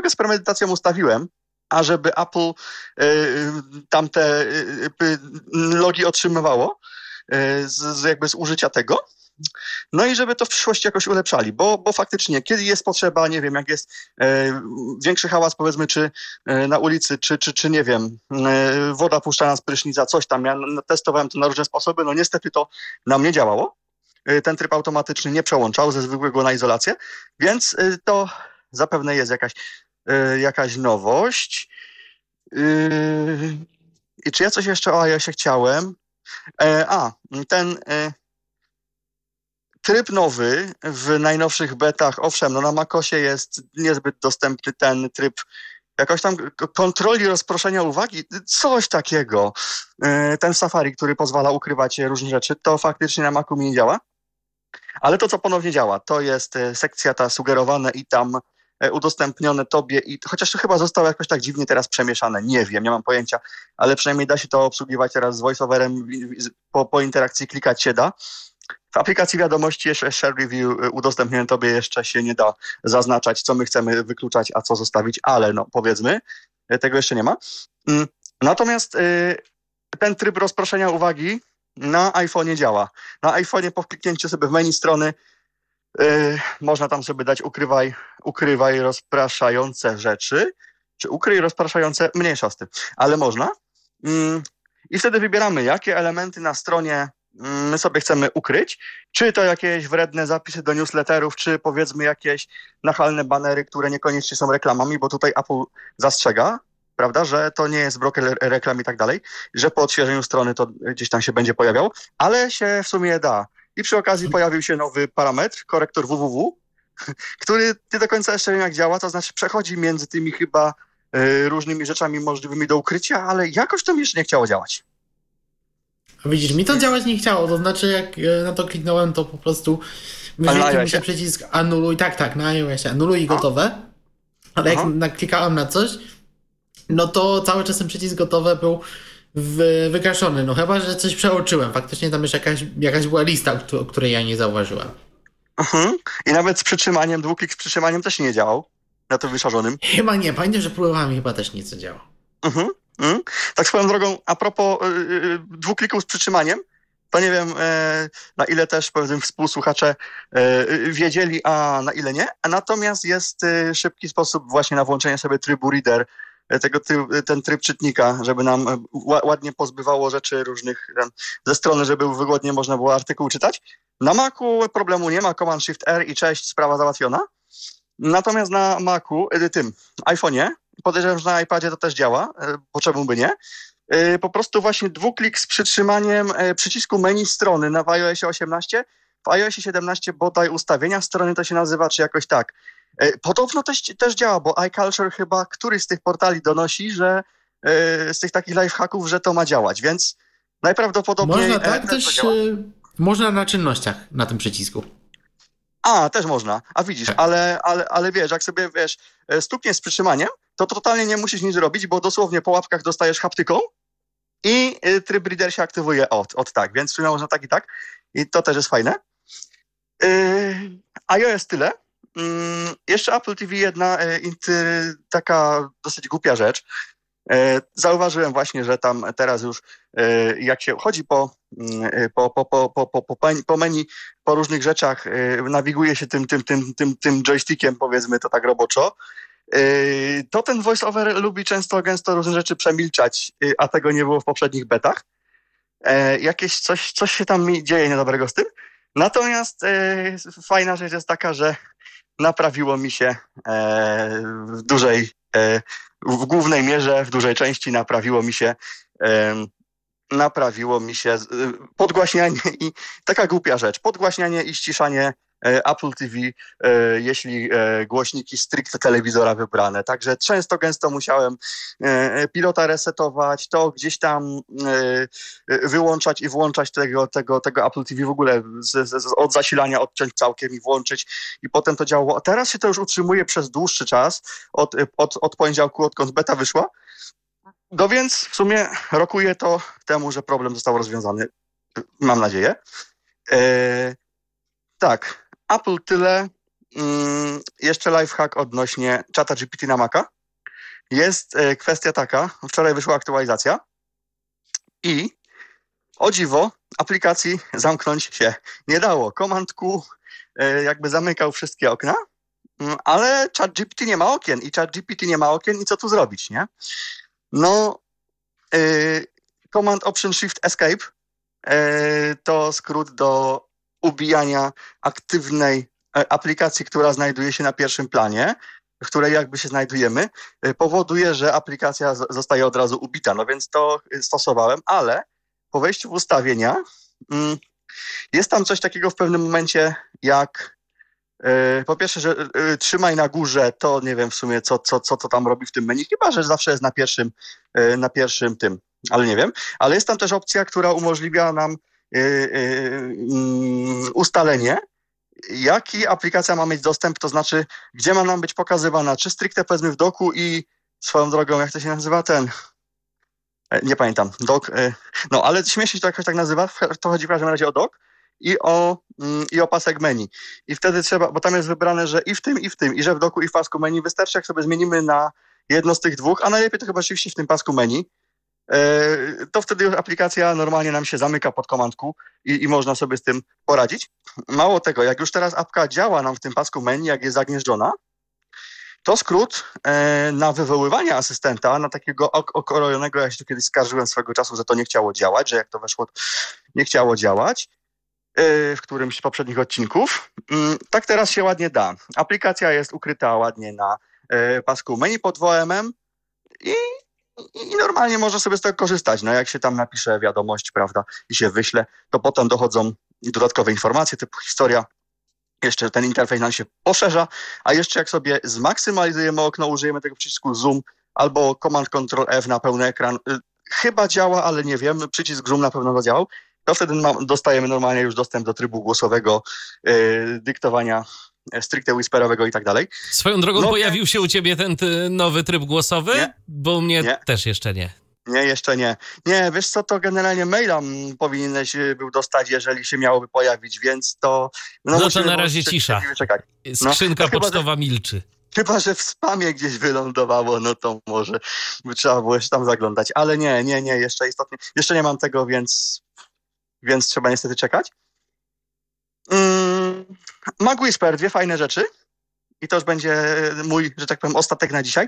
trochę z premedytacją ustawiłem, ażeby Apple tamte logi otrzymywało jakby z użycia tego. No i żeby to w przyszłości jakoś ulepszali, bo faktycznie, kiedy jest potrzeba, nie wiem, jak jest większy hałas, powiedzmy, czy na ulicy, czy nie wiem, woda puszczana z prysznica, coś tam, ja testowałem to na różne sposoby, no niestety to nam nie działało. Ten tryb automatyczny nie przełączał ze zwykłego na izolację, więc to zapewne jest jakaś nowość. I czy ja coś jeszcze o iOSie chciałem? Ten tryb nowy w najnowszych betach, owszem, no na macOSie jest niezbyt dostępny ten tryb jakoś tam kontroli rozproszenia uwagi, coś takiego. Ten Safari, który pozwala ukrywać różne rzeczy, to faktycznie na Macu mi nie działa. Ale to, co ponownie działa, to jest sekcja ta sugerowane i tam udostępnione tobie, i chociaż to chyba zostało jakoś tak dziwnie teraz przemieszane, nie wiem, nie mam pojęcia, ale przynajmniej da się to obsługiwać teraz z voiceoverem, po interakcji klikać się da. W aplikacji wiadomości jeszcze Share Review udostępnione tobie jeszcze się nie da zaznaczać, co my chcemy wykluczać, a co zostawić, ale no powiedzmy, tego jeszcze nie ma. Natomiast ten tryb rozproszenia uwagi na iPhone'ie działa. Na iPhone'ie po kliknięciu sobie w menu strony można tam sobie dać ukrywaj rozpraszające rzeczy, czy ukryj rozpraszające, mniejsza z tym, ale można. I wtedy wybieramy, jakie elementy na stronie my sobie chcemy ukryć, czy to jakieś wredne zapisy do newsletterów, czy powiedzmy jakieś nachalne banery, które niekoniecznie są reklamami, bo tutaj Apple zastrzega, prawda, że to nie jest broker reklam i tak dalej, że po odświeżeniu strony to gdzieś tam się będzie pojawiał, ale się w sumie da. I przy okazji pojawił się nowy parametr, korektor www, który nie do końca jeszcze nie wiem jak działa, to znaczy przechodzi między tymi chyba różnymi rzeczami możliwymi do ukrycia, ale jakoś to mi jeszcze nie chciało działać. Widzisz, mi to działać nie chciało, to znaczy jak na to kliknąłem, to po prostu wyświetlił mi się przycisk anuluj, tak, na iOSie, anuluj i gotowe, ale jak naklikałem na coś, no to cały czas ten przycisk gotowe był wygaszony, no chyba, że coś przeoczyłem, faktycznie tam już jakaś była lista, której ja nie zauważyłem. I nawet z przytrzymaniem, dwuklik z przytrzymaniem też nie działał na tym wyszarzonym. Chyba nie, pamiętam, że próbowałem i chyba też nic nie działa. Tak swoją drogą, a propos dwuklików z przytrzymaniem, to nie wiem na ile też powiedzmy współsłuchacze wiedzieli, a na ile nie. Natomiast jest szybki sposób właśnie na włączenie sobie trybu reader, ten tryb czytnika, żeby nam ładnie pozbywało rzeczy różnych ze strony, żeby wygodnie można było artykuł czytać. Na Macu problemu nie ma, Command Shift R i cześć, sprawa załatwiona. Natomiast na Macu, tym iPhone'ie, podejrzewam, że na iPadzie to też działa, bo czemu by nie? Po prostu właśnie dwuklik z przytrzymaniem przycisku menu strony w iOSie 18, w iOSie 17 bodaj ustawienia strony to się nazywa, czy jakoś tak. Podobno też działa, bo iCulture chyba któryś z tych portali donosi, że z tych takich lifehacków, że to ma działać, więc najprawdopodobniej... Można tak, też można na czynnościach na tym przycisku. Też można. A widzisz, ale wiesz, jak sobie stukniesz z przytrzymaniem, to totalnie nie musisz nic robić, bo dosłownie po łapkach dostajesz haptyką i tryb reader się aktywuje od tak, więc w sumie można tak i tak. I to też jest fajne. iOS tyle. Jeszcze Apple TV jedna taka dosyć głupia rzecz. Zauważyłem właśnie, że tam teraz już jak się chodzi po menu, po różnych rzeczach, nawiguje się tym joystickiem, powiedzmy to tak roboczo, to ten voiceover lubi często gęsto różne rzeczy przemilczać, a tego nie było w poprzednich betach. Jakieś coś się tam mi dzieje niedobrego z tym. Natomiast fajna rzecz jest taka, że naprawiło mi się w głównej mierze, w dużej części naprawiło mi się podgłaśnianie i taka głupia rzecz, podgłaśnianie i ściszanie Apple TV, jeśli głośniki stricte telewizora wybrane. Także gęsto musiałem pilota resetować, to gdzieś tam wyłączać i włączać tego Apple TV w ogóle od zasilania odciąć całkiem i włączyć i potem to działało. A teraz się to już utrzymuje przez dłuższy czas, od poniedziałku, odkąd beta wyszła. No więc w sumie rokuje to temu, że problem został rozwiązany. Mam nadzieję. Tak, Apple tyle. jeszcze lifehack odnośnie czata GPT na Maca. Jest kwestia taka, wczoraj wyszła aktualizacja i o dziwo aplikacji zamknąć się nie dało. Command Q jakby zamykał wszystkie okna, ale ChatGPT nie ma okien i ChatGPT nie ma okien i co tu zrobić, nie? No, Command Option Shift Escape to skrót do ubijania aktywnej aplikacji, która znajduje się na pierwszym planie, w której jakby się znajdujemy, powoduje, że aplikacja zostaje od razu ubita. No więc to stosowałem, ale po wejściu w ustawienia jest tam coś takiego w pewnym momencie jak po pierwsze, że trzymaj na górze, to nie wiem w sumie co to tam robi w tym menu, chyba że zawsze jest na pierwszym tym, ale nie wiem. Ale jest tam też opcja, która umożliwia nam ustalenie, jaki aplikacja ma mieć dostęp, to znaczy gdzie ma nam być pokazywana, czy stricte powiedzmy w doku i swoją drogą, jak to się nazywa ten... Nie pamiętam, dock, no ale śmiesznie się to jakoś tak nazywa, to chodzi w każdym razie o dock i o pasek menu. I wtedy trzeba, bo tam jest wybrane, że i w tym, i że w doku, i w pasku menu. Wystarczy, jak sobie zmienimy na jedno z tych dwóch, a najlepiej to chyba rzeczywiście w tym pasku menu, to wtedy już aplikacja normalnie nam się zamyka pod komandką i można sobie z tym poradzić. Mało tego, jak już teraz apka działa nam w tym pasku menu, jak jest zagnieżdżona, to skrót na wywoływanie asystenta, na takiego okrojonego, ja się tu kiedyś skarżyłem swego czasu, że to nie chciało działać, że jak to weszło, nie chciało działać w którymś z poprzednich odcinków. Tak teraz się ładnie da. Aplikacja jest ukryta ładnie na pasku menu pod WOM-em i normalnie można sobie z tego korzystać. No jak się tam napisze wiadomość, prawda, i się wyśle, to potem dochodzą dodatkowe informacje typu historia. Jeszcze ten interfejs nam się poszerza, a jeszcze jak sobie zmaksymalizujemy okno, użyjemy tego przycisku zoom albo Command Ctrl F na pełny ekran. Chyba działa, ale nie wiem, przycisk zoom na pewno zadziałał. To wtedy dostajemy normalnie już dostęp do trybu głosowego, dyktowania stricte whisperowego i tak dalej. Swoją drogą pojawił się u ciebie ten nowy tryb głosowy? Nie. Bo u mnie też jeszcze nie. Nie, jeszcze nie. Nie, wiesz co, to generalnie maila powinieneś był dostać, jeżeli się miałoby pojawić, więc to... No to na razie cisza. Skrzynka pocztowa milczy. Chyba, że w spamie gdzieś wylądowało, no to może by trzeba było się tam zaglądać. Ale nie, jeszcze istotnie. Jeszcze nie mam tego, więc trzeba niestety czekać. Mag Whisper, 2 fajne rzeczy. I to już będzie mój, że tak powiem, ostatek na dzisiaj.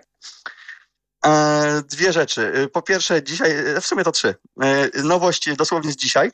2 rzeczy. Po pierwsze, dzisiaj, w sumie to 3. Nowość dosłownie z dzisiaj.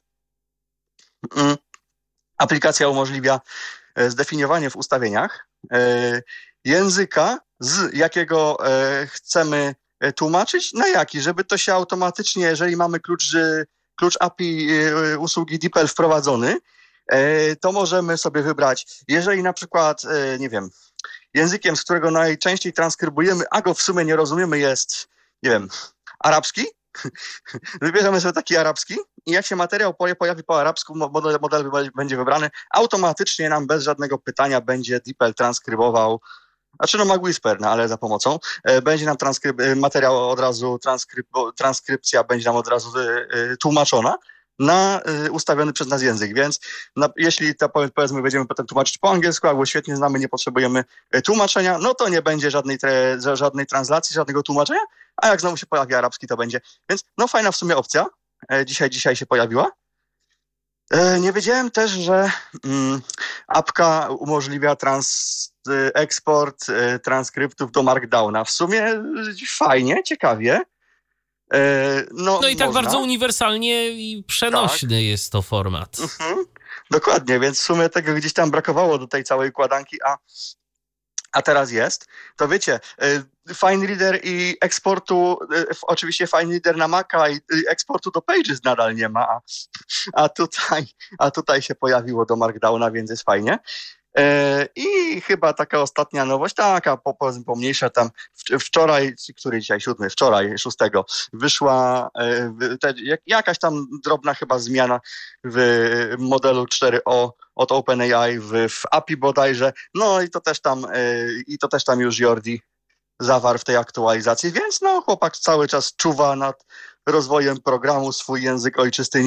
Aplikacja umożliwia zdefiniowanie w ustawieniach języka, z jakiego chcemy tłumaczyć, na jaki, żeby to się automatycznie, jeżeli mamy klucz API usługi DeepL wprowadzony, to możemy sobie wybrać, jeżeli na przykład, nie wiem, językiem, z którego najczęściej transkrybujemy, a go w sumie nie rozumiemy, jest, nie wiem, arabski. Wybierzemy sobie taki arabski i jak się materiał pojawi po arabsku, model będzie wybrany, automatycznie nam bez żadnego pytania będzie DeepL transkrybował, znaczy no Mag Whisper, no ale za pomocą, będzie nam materiał od razu, transkrypcja będzie nam od razu tłumaczona na ustawiony przez nas język, więc jeśli to powiedzmy będziemy potem tłumaczyć po angielsku, albo świetnie znamy, nie potrzebujemy tłumaczenia, no to nie będzie żadnej translacji, żadnego tłumaczenia, a jak znowu się pojawi arabski, to będzie. Więc no fajna w sumie opcja, dzisiaj się pojawiła. Nie wiedziałem też, że apka umożliwia eksport transkryptów do Markdowna. W sumie fajnie, ciekawie. No i tak można. Bardzo uniwersalnie i przenośny jest to format. Dokładnie, więc w sumie tego gdzieś tam brakowało do tej całej układanki, a teraz jest. To wiecie, FineReader i eksportu, oczywiście FineReader na Maca i eksportu do Pages nadal nie ma, a tutaj się pojawiło do Markdowna, więc jest fajnie. I chyba taka ostatnia nowość, taka pomniejsza tam wczoraj, który dzisiaj 7, wczoraj 6 wyszła jakaś tam drobna chyba zmiana w modelu 4o od OpenAI w API bodajże, no i to też tam już Jordi zawarł w tej aktualizacji, więc no chłopak cały czas czuwa nad rozwojem programu, swój język ojczysty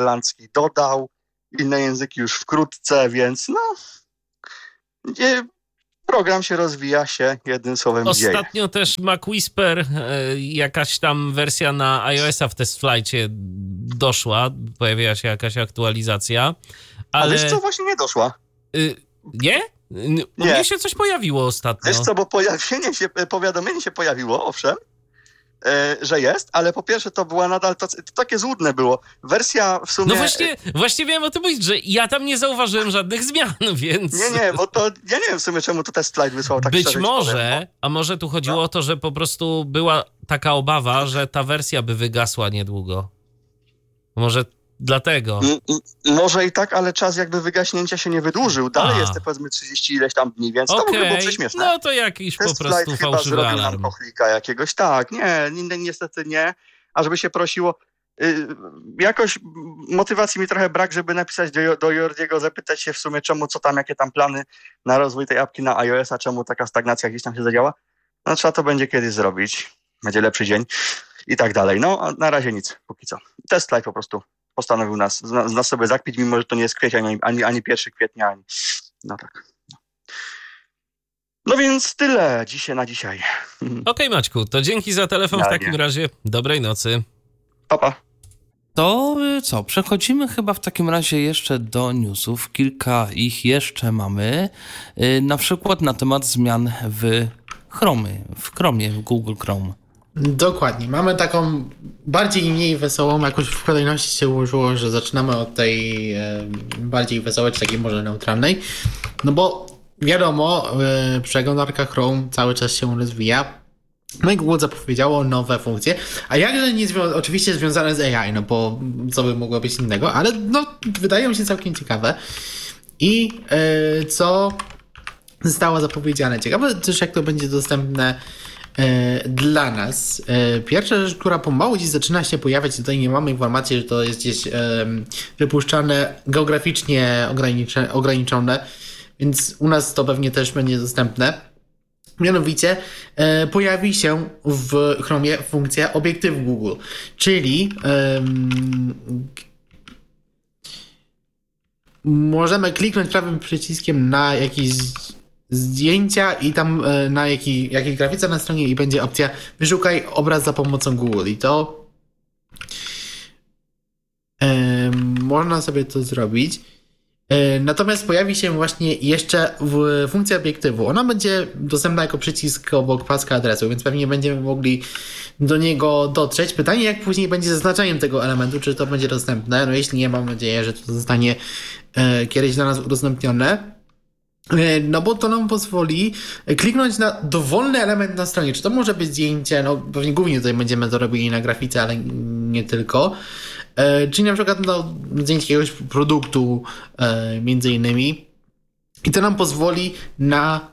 niderlandzki dodał, inne języki już wkrótce, więc no program się rozwija się jednym słowem dzieje. Ostatnio też MacWhisper, jakaś tam wersja na iOS-a w TestFlightie doszła, pojawiła się jakaś aktualizacja, ale... wiesz co, właśnie nie doszła. Nie? U mnie się coś pojawiło ostatnio. Wiesz co, bo powiadomienie się pojawiło, owszem, że jest, ale po pierwsze to była nadal, to takie złudne było. Wersja w sumie... No właśnie miałem o tym mówić, że ja tam nie zauważyłem żadnych zmian, więc... Nie, bo to ja nie wiem w sumie, czemu to TestFlight wysłał tak Być może, a może tu chodziło o to, że po prostu była taka obawa, że ta wersja by wygasła niedługo. Może dlatego. Może i tak, ale czas jakby wygaśnięcia się nie wydłużył. Dalej jest powiedzmy 30 ileś tam dni, więc to by było prześmieszne. No to jakiś po prostu fałszywy alarm. Kochlika jakiegoś, tak. Nie, niestety nie. A żeby się prosiło, jakoś motywacji mi trochę brak, żeby napisać do Jordiego, zapytać się w sumie czemu, jakie tam plany na rozwój tej apki na iOS-a, czemu taka stagnacja gdzieś tam się zadziała. No trzeba to będzie kiedyś zrobić. Będzie lepszy dzień i tak dalej. No, a na razie nic, póki co. TestFlight po prostu postanowił nas sobie zakpić, mimo że to nie jest kwiecień, ani 1 kwietnia, ani... No tak. No więc tyle na dzisiaj. Okej, Maćku, to dzięki za telefon w takim razie. Dobrej nocy. Pa. To co, przechodzimy chyba w takim razie jeszcze do newsów. Kilka ich jeszcze mamy. Na przykład na temat zmian w Chromie, w Google Chrome. Dokładnie. Mamy taką bardziej i mniej wesołą, jakoś w kolejności się ułożyło, że zaczynamy od tej bardziej wesołej, czy takiej może neutralnej. No bo wiadomo, przeglądarka Chrome cały czas się rozwija. No i Google zapowiedziało nowe funkcje, a jakże oczywiście związane z AI, no bo co by mogło być innego, ale no wydają się całkiem ciekawe. I co zostało zapowiedziane? Ciekawe też, jak to będzie dostępne dla nas. Pierwsza rzecz, która pomału gdzieś zaczyna się pojawiać, tutaj nie mamy informacji, że to jest gdzieś wypuszczane geograficznie ograniczone, więc u nas to pewnie też będzie dostępne. Mianowicie pojawi się w Chromie funkcja obiektywu Google, czyli możemy kliknąć prawym przyciskiem na jakieś zdjęcia i tam na jakiej grafice na stronie i będzie opcja wyszukaj obraz za pomocą Google i to można sobie to zrobić. Natomiast pojawi się właśnie jeszcze funkcja obiektywu. Ona będzie dostępna jako przycisk obok paska adresu, więc pewnie będziemy mogli do niego dotrzeć. Pytanie, jak później będzie zaznaczeniem tego elementu, czy to będzie dostępne. No jeśli nie, mam nadzieję, że to zostanie kiedyś dla nas udostępnione. No bo to nam pozwoli kliknąć na dowolny element na stronie. Czy to może być zdjęcie, no pewnie głównie tutaj będziemy to robili na grafice, ale nie tylko. Czyli na przykład zdjęcie jakiegoś produktu między innymi. I to nam pozwoli na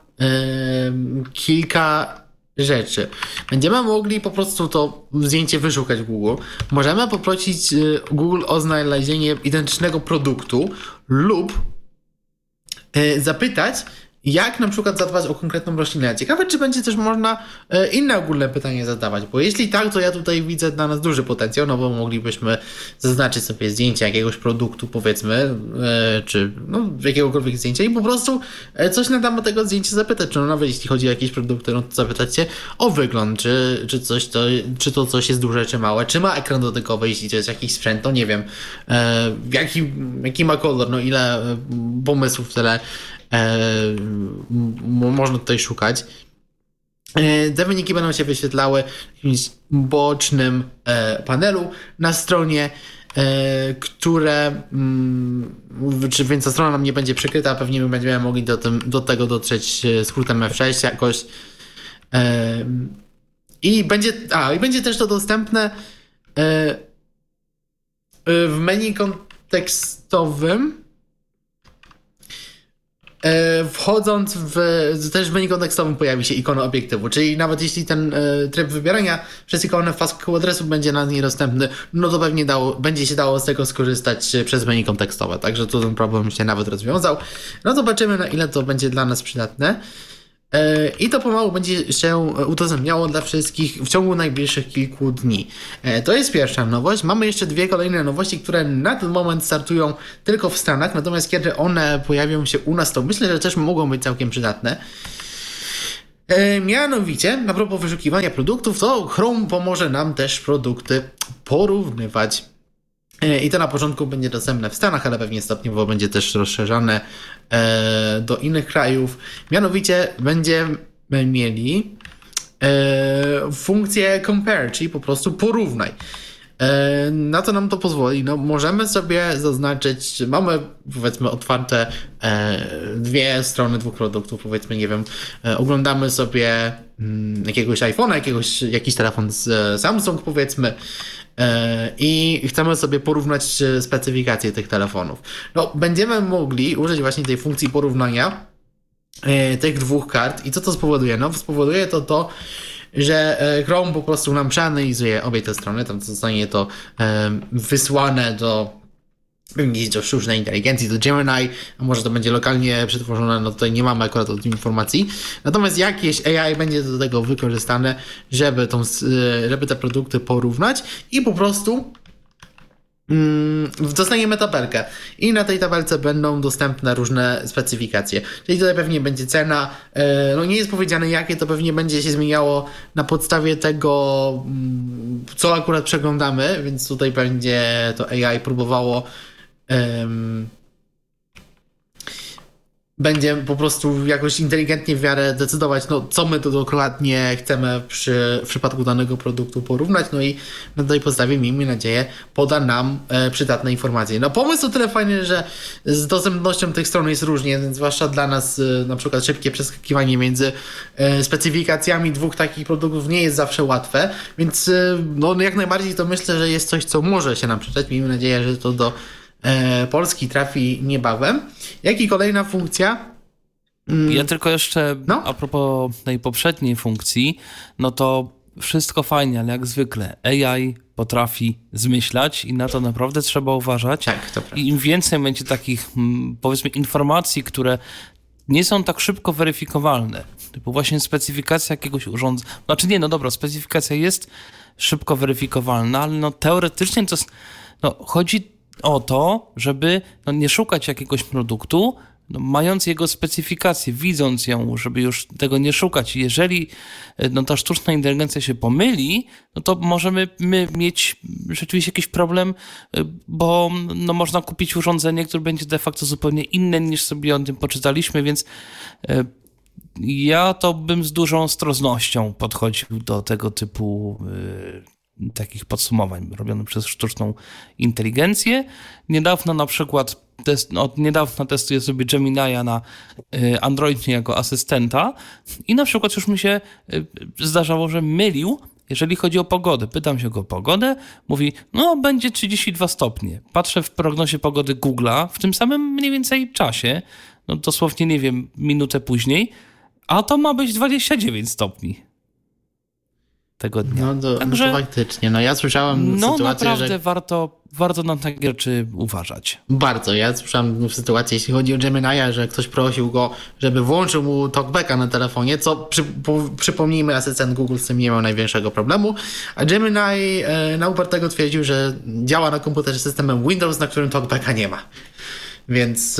kilka rzeczy. Będziemy mogli po prostu to zdjęcie wyszukać w Google. Możemy poprosić Google o znalezienie identycznego produktu lub zapytać, jak na przykład zadbać o konkretną roślinę. Ciekawe, czy będzie też można inne ogólne pytanie zadawać, bo jeśli tak, to ja tutaj widzę dla nas duży potencjał, no bo moglibyśmy zaznaczyć sobie zdjęcie jakiegoś produktu, powiedzmy, czy no, jakiegokolwiek zdjęcia i po prostu coś na temat tego zdjęcia zapytać, czy no nawet jeśli chodzi o jakieś produkty, no to zapytać się o wygląd, czy to coś jest duże, czy małe, czy ma ekran dotykowy, jeśli to jest jakiś sprzęt, to nie wiem, jaki ma kolor, no ile pomysłów, tyle można tutaj szukać. Te wyniki będą się wyświetlały w jakimś bocznym panelu na stronie, więc ta strona nam nie będzie przykryta, pewnie my będziemy mogli do tego dotrzeć skrótem F6 jakoś. I będzie też to dostępne w menu kontekstowym. Wchodząc też w menu kontekstowym pojawi się ikona obiektywu, czyli nawet jeśli ten tryb wybierania przez ikonę w pasku adresu będzie na niej dostępny, no to pewnie będzie się dało z tego skorzystać przez menu kontekstowe, także tu ten problem się nawet rozwiązał. No zobaczymy, na ile to będzie dla nas przydatne. I to pomału będzie się udostępniało dla wszystkich w ciągu najbliższych kilku dni. To jest pierwsza nowość. Mamy jeszcze 2 kolejne nowości, które na ten moment startują tylko w Stanach, natomiast kiedy one pojawią się u nas, to myślę, że też mogą być całkiem przydatne. Mianowicie, na propos wyszukiwania produktów, to Chrome pomoże nam też produkty porównywać. I to na początku będzie dostępne w Stanach, ale pewnie stopniowo będzie też rozszerzane do innych krajów. Mianowicie będziemy mieli funkcję compare, czyli po prostu porównaj. Na to nam to pozwoli. No, możemy sobie zaznaczyć, mamy powiedzmy otwarte dwie strony dwóch produktów, powiedzmy, nie wiem, oglądamy sobie jakiegoś iPhone'a, jakiś telefon z Samsung, powiedzmy, i chcemy sobie porównać specyfikacje tych telefonów. No, będziemy mogli użyć właśnie tej funkcji porównania tych dwóch kart. I co to spowoduje? No, spowoduje to, że Chrome po prostu nam przeanalizuje obie te strony, tam zostanie to wysłane do sztucznej inteligencji, do Gemini, a może to będzie lokalnie przetworzone, no tutaj nie mamy akurat o tym informacji. Natomiast jakieś AI będzie do tego wykorzystane, żeby te produkty porównać i po prostu dostaniemy tabelkę i na tej tabelce będą dostępne różne specyfikacje. Czyli tutaj pewnie będzie cena, no nie jest powiedziane jakie, to pewnie będzie się zmieniało na podstawie tego, co akurat przeglądamy, więc tutaj będzie to AI próbowało będzie po prostu jakoś inteligentnie w miarę decydować, no co my to dokładnie chcemy w przypadku danego produktu porównać, no i na tej podstawie, miejmy nadzieję, poda nam przydatne informacje. No pomysł o tyle fajny, że z dostępnością tych stron jest różnie, więc zwłaszcza dla nas na przykład szybkie przeskakiwanie między specyfikacjami dwóch takich produktów nie jest zawsze łatwe, więc no jak najbardziej to myślę, że jest coś, co może się nam przydać. Miejmy nadzieję, że to do Polski trafi niebawem. Jak i kolejna funkcja? Ja tylko jeszcze a propos tej poprzedniej funkcji, no to wszystko fajnie, ale jak zwykle AI potrafi zmyślać i na to naprawdę trzeba uważać. Tak, to prawda. I im więcej będzie takich, powiedzmy, informacji, które nie są tak szybko weryfikowalne, typu właśnie specyfikacja jakiegoś urządzenia. Znaczy nie, no dobra, specyfikacja jest szybko weryfikowalna, ale no teoretycznie to chodzi o to, żeby nie szukać jakiegoś produktu, mając jego specyfikację, widząc ją, żeby już tego nie szukać. Jeżeli ta sztuczna inteligencja się pomyli, no to możemy mieć rzeczywiście jakiś problem, bo można kupić urządzenie, które będzie de facto zupełnie inne niż sobie o tym poczytaliśmy, więc ja to bym z dużą ostrożnością podchodził do tego typu takich podsumowań robionych przez sztuczną inteligencję. Niedawno na przykład testuję sobie Gemini'a na Androidzie jako asystenta i na przykład już mi się zdarzało, że mylił, jeżeli chodzi o pogodę. Pytam się go o pogodę, mówi, będzie 32 stopnie. Patrzę w prognozie pogody Google'a w tym samym mniej więcej czasie, dosłownie, nie wiem, minutę później, a to ma być 29 stopni. Tego dnia. Także faktycznie. Ja słyszałem sytuację, naprawdę że warto na takie rzeczy uważać. Bardzo. Ja słyszałem sytuację, jeśli chodzi o Gemini'a, że ktoś prosił go, żeby włączył mu talkbacka na telefonie, co przypomnijmy, asystent Google z tym nie miał największego problemu, a Gemini na upartego twierdził, że działa na komputerze systemem Windows, na którym talkbacka nie ma. Więc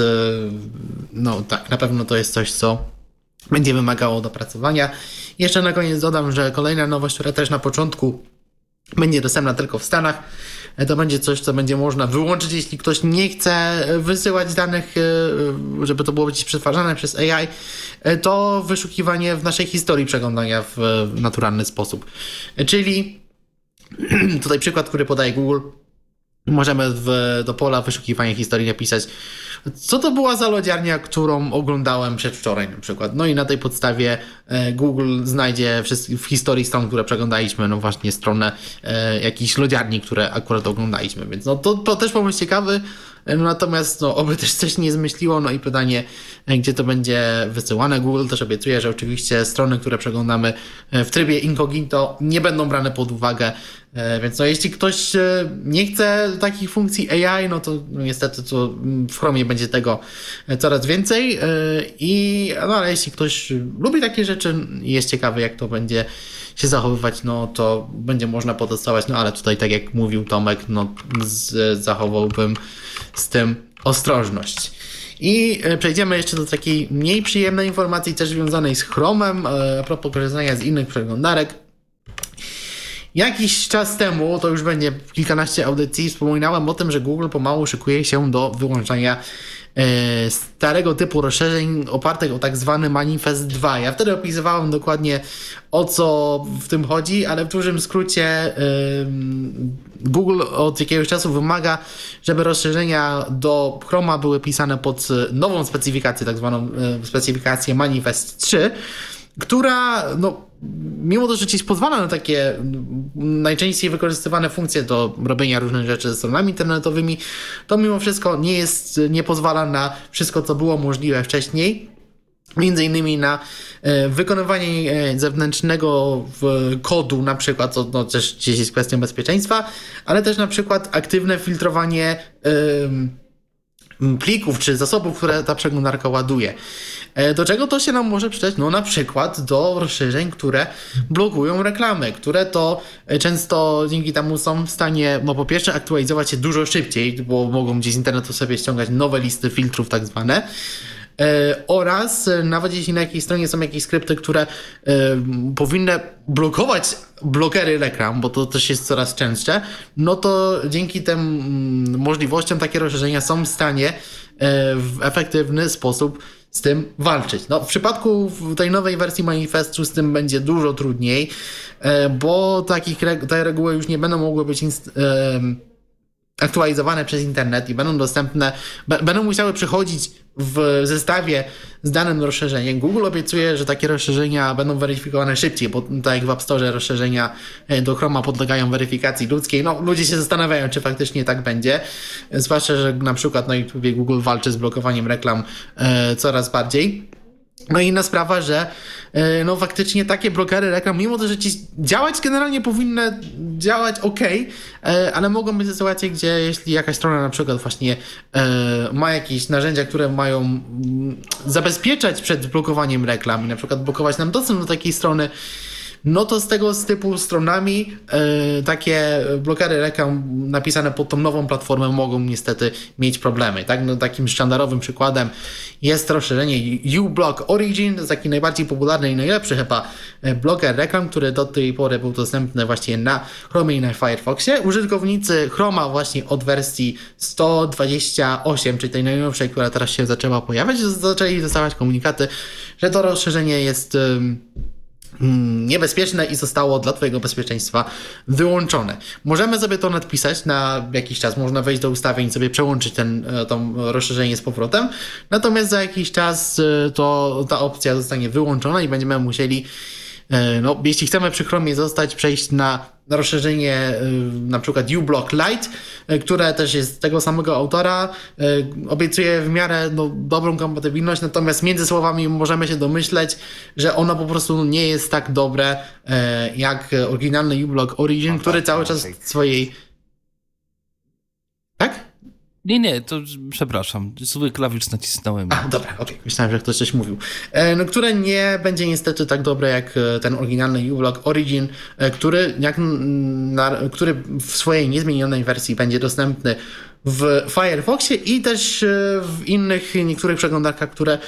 tak, na pewno to jest coś, co będzie wymagało dopracowania. Jeszcze na koniec dodam, że kolejna nowość, która też na początku będzie dostępna tylko w Stanach, to będzie coś, co będzie można wyłączyć, jeśli ktoś nie chce wysyłać danych, żeby to było gdzieś przetwarzane przez AI, to wyszukiwanie w naszej historii przeglądania w naturalny sposób. Czyli tutaj przykład, który podaje Google. Możemy do pola wyszukiwania historii napisać, co to była za lodziarnia, którą oglądałem przedwczoraj na przykład. No i na tej podstawie Google znajdzie w historii stron, które przeglądaliśmy, właśnie stronę jakichś lodziarni, które akurat oglądaliśmy. Więc to też pomysł ciekawy. Natomiast oby też coś nie zmyśliło. I pytanie, gdzie to będzie wysyłane. Google też obiecuje, że oczywiście strony, które przeglądamy w trybie incognito, nie będą brane pod uwagę. Więc jeśli ktoś nie chce takich funkcji AI, to niestety to w Chromie będzie tego coraz więcej. Ale jeśli ktoś lubi takie rzeczy i jest ciekawy, jak to będzie się zachowywać, to będzie można potestować. Ale tutaj, tak jak mówił Tomek, zachowałbym z tym ostrożność. I przejdziemy jeszcze do takiej mniej przyjemnej informacji, też związanej z Chromem, a propos korzystania z innych przeglądarek. Jakiś czas temu, to już będzie kilkanaście audycji, wspominałem o tym, że Google pomału szykuje się do wyłączania starego typu rozszerzeń opartych o tak zwany Manifest 2. Ja wtedy opisywałem dokładnie, o co w tym chodzi, ale w dużym skrócie Google od jakiegoś czasu wymaga, żeby rozszerzenia do Chroma były pisane pod nową specyfikację, tak zwaną specyfikację Manifest 3, która, mimo to, że ci pozwala na takie najczęściej wykorzystywane funkcje do robienia różnych rzeczy ze stronami internetowymi, to mimo wszystko nie pozwala na wszystko, co było możliwe wcześniej. Między innymi na wykonywanie zewnętrznego kodu, na przykład, to też gdzieś jest kwestią bezpieczeństwa, ale też na przykład aktywne filtrowanie plików czy zasobów, które ta przeglądarka ładuje. Do czego to się nam może przydać? Na przykład do rozszerzeń, które blokują reklamy, które to często dzięki temu są w stanie, po pierwsze aktualizować się dużo szybciej, bo mogą gdzieś z internetu sobie ściągać nowe listy filtrów tak zwane, oraz nawet jeśli na jakiejś stronie są jakieś skrypty, które powinny blokować blokery reklam, bo to też jest coraz częstsze, to dzięki tym możliwościom takie rozszerzenia są w stanie w efektywny sposób z tym walczyć. W przypadku tej nowej wersji Manifestu z tym będzie dużo trudniej, bo te reguły już nie będą mogły być aktualizowane przez internet i będą dostępne, będą musiały przychodzić w zestawie z danym rozszerzeniem. Google obiecuje, że takie rozszerzenia będą weryfikowane szybciej, bo tak jak w App Store rozszerzenia do Chroma podlegają weryfikacji ludzkiej. Ludzie się zastanawiają, czy faktycznie tak będzie, zwłaszcza, że na przykład na YouTubie Google walczy z blokowaniem reklam coraz bardziej. Inna sprawa, że faktycznie takie blokery reklam, mimo to, że działać generalnie powinny działać ok, ale mogą być sytuacje, gdzie jeśli jakaś strona na przykład właśnie ma jakieś narzędzia, które mają zabezpieczać przed blokowaniem reklam i na przykład blokować nam dostęp do takiej strony, to z tego typu stronami takie blokery reklam napisane pod tą nową platformę mogą niestety mieć problemy. Tak? Takim sztandarowym przykładem jest rozszerzenie uBlock Origin, to jest taki najbardziej popularny i najlepszy chyba bloker reklam, który do tej pory był dostępny właśnie na Chromie i na Firefoxie. Użytkownicy Chroma właśnie od wersji 128, czyli tej najnowszej, która teraz się zaczęła pojawiać, zaczęli dostawać komunikaty, że to rozszerzenie jest niebezpieczne i zostało dla twojego bezpieczeństwa wyłączone. Możemy sobie to nadpisać na jakiś czas, można wejść do ustawień, sobie przełączyć to rozszerzenie z powrotem, natomiast za jakiś czas ta opcja zostanie wyłączona i będziemy musieli, jeśli chcemy przy Chromie przejść na rozszerzenie na przykład uBlock Lite, które też jest tego samego autora, obiecuje w miarę dobrą kompatybilność, natomiast między słowami możemy się domyśleć, że ono po prostu nie jest tak dobre jak oryginalny uBlock Origin, który cały czas swojej... Tak? Nie, to przepraszam, zły klawisz nacisnąłem. Dobra, okej. Myślałem, że ktoś coś mówił. Które nie będzie niestety tak dobre jak ten oryginalny uBlock Origin, który w swojej niezmienionej wersji będzie dostępny w Firefoxie i też w innych niektórych przeglądarkach, które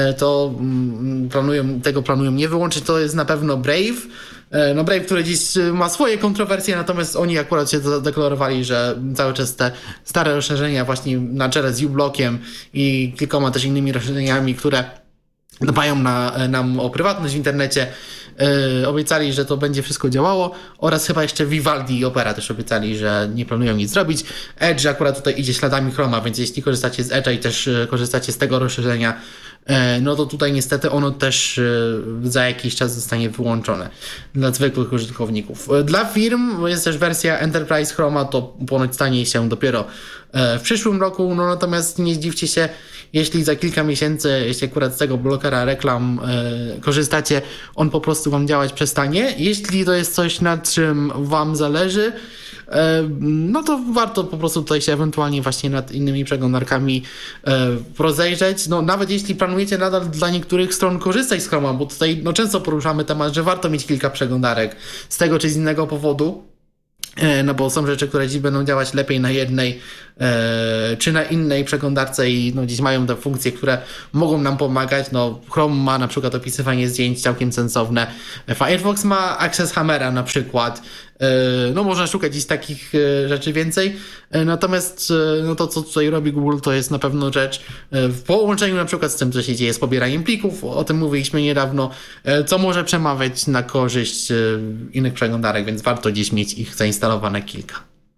planują nie wyłączyć. To jest na pewno Brave. Brave, który dziś ma swoje kontrowersje, natomiast oni akurat się zadeklarowali, że cały czas te stare rozszerzenia właśnie na czele z uBlockiem i kilkoma też innymi rozszerzeniami, które dbają nam o prywatność w internecie, obiecali, że to będzie wszystko działało, oraz chyba jeszcze Vivaldi i Opera też obiecali, że nie planują nic zrobić. Edge akurat tutaj idzie śladami Chroma, więc jeśli korzystacie z Edge'a i też korzystacie z tego rozszerzenia, to tutaj niestety ono też za jakiś czas zostanie wyłączone dla zwykłych użytkowników. Dla firm jest też wersja Enterprise Chroma, to ponoć stanie się dopiero w przyszłym roku, natomiast nie zdziwcie się, jeśli za kilka miesięcy, jeśli akurat z tego blokera reklam korzystacie, on po prostu wam działać przestanie. Jeśli to jest coś, nad czym wam zależy, to warto po prostu tutaj się ewentualnie właśnie nad innymi przeglądarkami rozejrzeć. Nawet jeśli planujecie nadal dla niektórych stron korzystać z Chroma, bo tutaj często poruszamy temat, że warto mieć kilka przeglądarek z tego czy z innego powodu. no bo są rzeczy, które dziś będą działać lepiej na jednej czy na innej przeglądarce i no, dziś mają te funkcje, które mogą nam pomagać. No, Chrome ma na przykład opisywanie zdjęć całkiem sensowne. Firefox ma Access Hammera na przykład. No można szukać dziś takich rzeczy więcej. Natomiast no to, co tutaj robi Google, to jest na pewno rzecz w połączeniu na przykład z tym, co się dzieje z pobieraniem plików. O tym mówiliśmy niedawno, co może przemawiać na korzyść innych przeglądarek, więc warto dziś mieć ich zainstalowane kilka.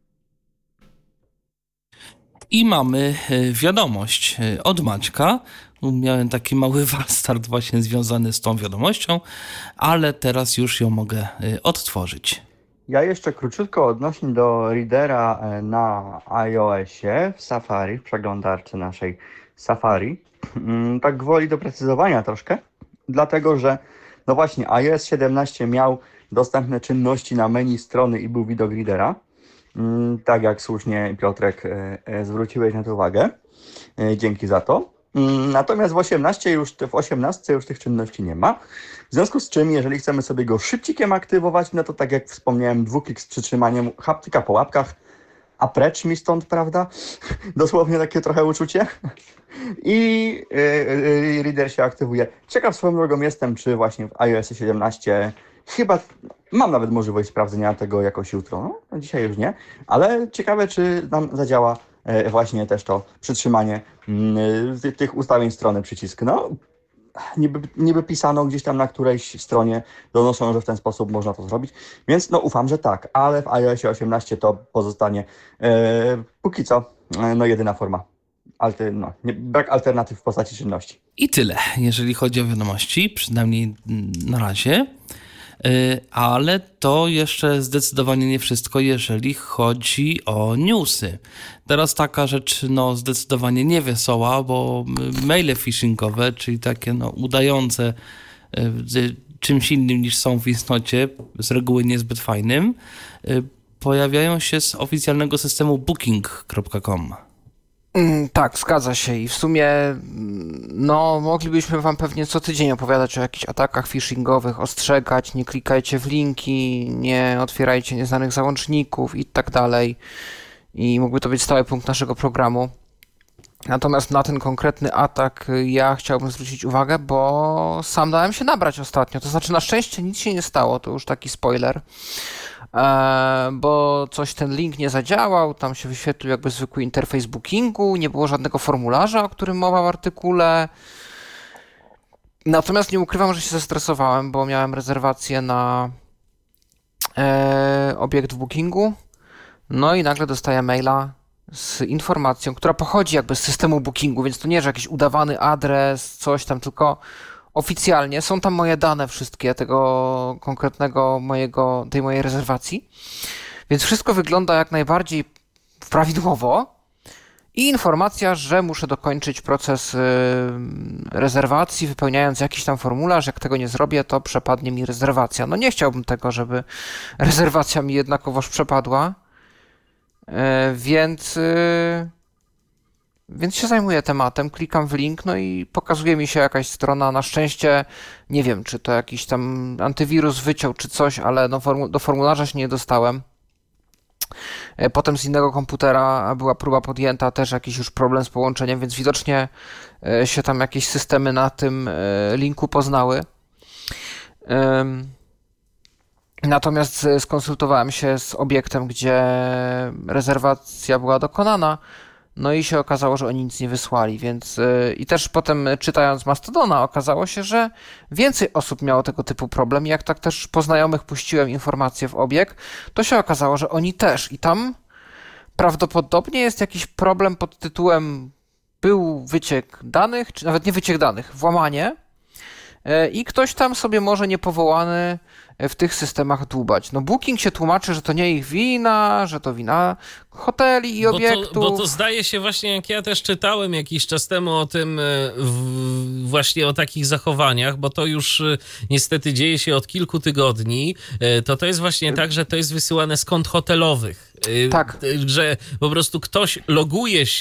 I mamy wiadomość od Maćka. Miałem taki mały warstart właśnie związany z tą wiadomością, ale teraz już ją mogę odtworzyć. Ja jeszcze króciutko odnośnie do readera na iOSie w Safari, w przeglądarce naszej Safari. Tak gwoli doprecyzowania troszkę, dlatego że no właśnie iOS 17 miał dostępne czynności na menu strony i był widok readera. Tak jak słusznie Piotrek zwróciłeś na to uwagę. Dzięki za to. Natomiast w 18 już tych czynności nie ma. W związku z czym, jeżeli chcemy sobie go szybcikiem aktywować, no to tak jak wspomniałem, dwuklik z przytrzymaniem haptyka po łapkach, a precz mi stąd, prawda? Dosłownie takie trochę uczucie. I reader się aktywuje. Ciekaw swoją drogą jestem, czy właśnie w iOS 17 chyba mam nawet możliwość sprawdzenia tego jakoś jutro. No, dzisiaj już nie, ale ciekawe, czy nam zadziała właśnie też to przytrzymanie tych ustawień strony przycisk. No, niby pisano gdzieś tam na którejś stronie, donoszą, że w ten sposób można to zrobić, więc no ufam, że tak, ale w iOS 18 to pozostanie póki co jedyna forma. Brak alternatyw w postaci czynności. I tyle, jeżeli chodzi o wiadomości, przynajmniej na razie. Ale to jeszcze zdecydowanie nie wszystko, jeżeli chodzi o newsy. Teraz taka rzecz zdecydowanie niewesoła, bo maile phishingowe, czyli takie udające czymś innym niż są w istocie, z reguły niezbyt fajnym, pojawiają się z oficjalnego systemu booking.com. Tak, zgadza się i w sumie moglibyśmy wam pewnie co tydzień opowiadać o jakichś atakach phishingowych, ostrzegać, nie klikajcie w linki, nie otwierajcie nieznanych załączników i tak dalej. I mógłby to być stały punkt naszego programu. Natomiast na ten konkretny atak ja chciałbym zwrócić uwagę, bo sam dałem się nabrać ostatnio. To znaczy na szczęście nic się nie stało, to już taki spoiler. Bo ten link nie zadziałał, tam się wyświetlił jakby zwykły interfejs bookingu, nie było żadnego formularza, o którym mowa w artykule. Natomiast nie ukrywam, że się zestresowałem, bo miałem rezerwację na obiekt w bookingu, no i nagle dostaję maila z informacją, która pochodzi jakby z systemu bookingu, więc to nie, że jakiś udawany adres, coś tam, tylko oficjalnie są tam moje dane wszystkie tego konkretnego tej mojej rezerwacji, więc wszystko wygląda jak najbardziej prawidłowo i informacja, że muszę dokończyć proces rezerwacji, wypełniając jakiś tam formularz. Jak tego nie zrobię, to przepadnie mi rezerwacja. No nie chciałbym tego, żeby rezerwacja mi jednakowoż przepadła, więc się zajmuję tematem, klikam w link, no i pokazuje mi się jakaś strona. Na szczęście nie wiem, czy to jakiś tam antywirus wyciął, czy coś, ale do formularza się nie dostałem. Potem z innego komputera była próba podjęta, też jakiś już problem z połączeniem, więc widocznie się tam jakieś systemy na tym linku poznały. Natomiast skonsultowałem się z obiektem, gdzie rezerwacja była dokonana, no i się okazało, że oni nic nie wysłali, więc i też potem czytając Mastodona okazało się, że więcej osób miało tego typu problem i jak tak też po znajomych puściłem informacje w obieg, to się okazało, że oni też i tam prawdopodobnie jest jakiś problem pod tytułem był wyciek danych, czy nawet nie wyciek danych, włamanie i ktoś tam sobie może niepowołany w tych systemach dłubać. No Booking się tłumaczy, że to nie ich wina, że to wina hoteli i obiektów. Bo to zdaje się właśnie, jak ja też czytałem jakiś czas temu o tym, właśnie o takich zachowaniach, bo to już niestety dzieje się od kilku tygodni, to jest właśnie tak, że to jest wysyłane z kont hotelowych. Tak. Że po prostu ktoś loguje się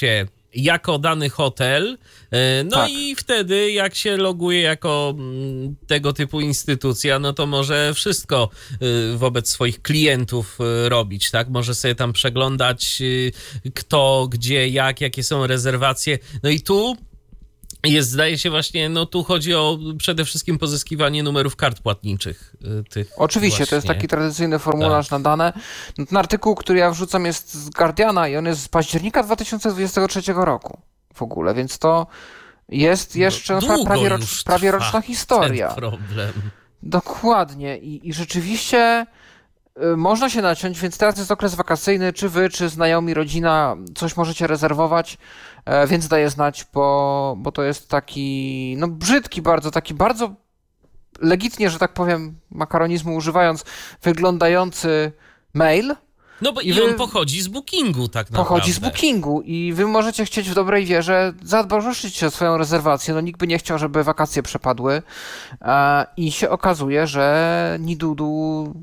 jako dany hotel, no tak. I wtedy jak się loguje jako tego typu instytucja, no to może wszystko wobec swoich klientów robić, tak? Może sobie tam przeglądać kto, gdzie, jakie są rezerwacje. No i tu zdaje się właśnie, no tu chodzi o przede wszystkim pozyskiwanie numerów kart płatniczych. Tych Oczywiście, właśnie. To jest taki tradycyjny formularz na dane. No, ten artykuł, który ja wrzucam, jest z Guardiana i on jest z października 2023 roku w ogóle, więc to jest jeszcze prawie roczna historia. Ten problem. Dokładnie i rzeczywiście można się naciąć, więc teraz jest okres wakacyjny, czy wy, czy znajomi, rodzina, coś możecie rezerwować, więc daję znać, bo to jest taki, no brzydki bardzo, taki bardzo legitnie, że tak powiem, makaronizmu używając, wyglądający mail. No bo i on pochodzi z Bookingu tak naprawdę. Pochodzi z Bookingu i wy możecie chcieć w dobrej wierze zadbać o swoją rezerwację. No nikt by nie chciał, żeby wakacje przepadły i się okazuje, że nidudu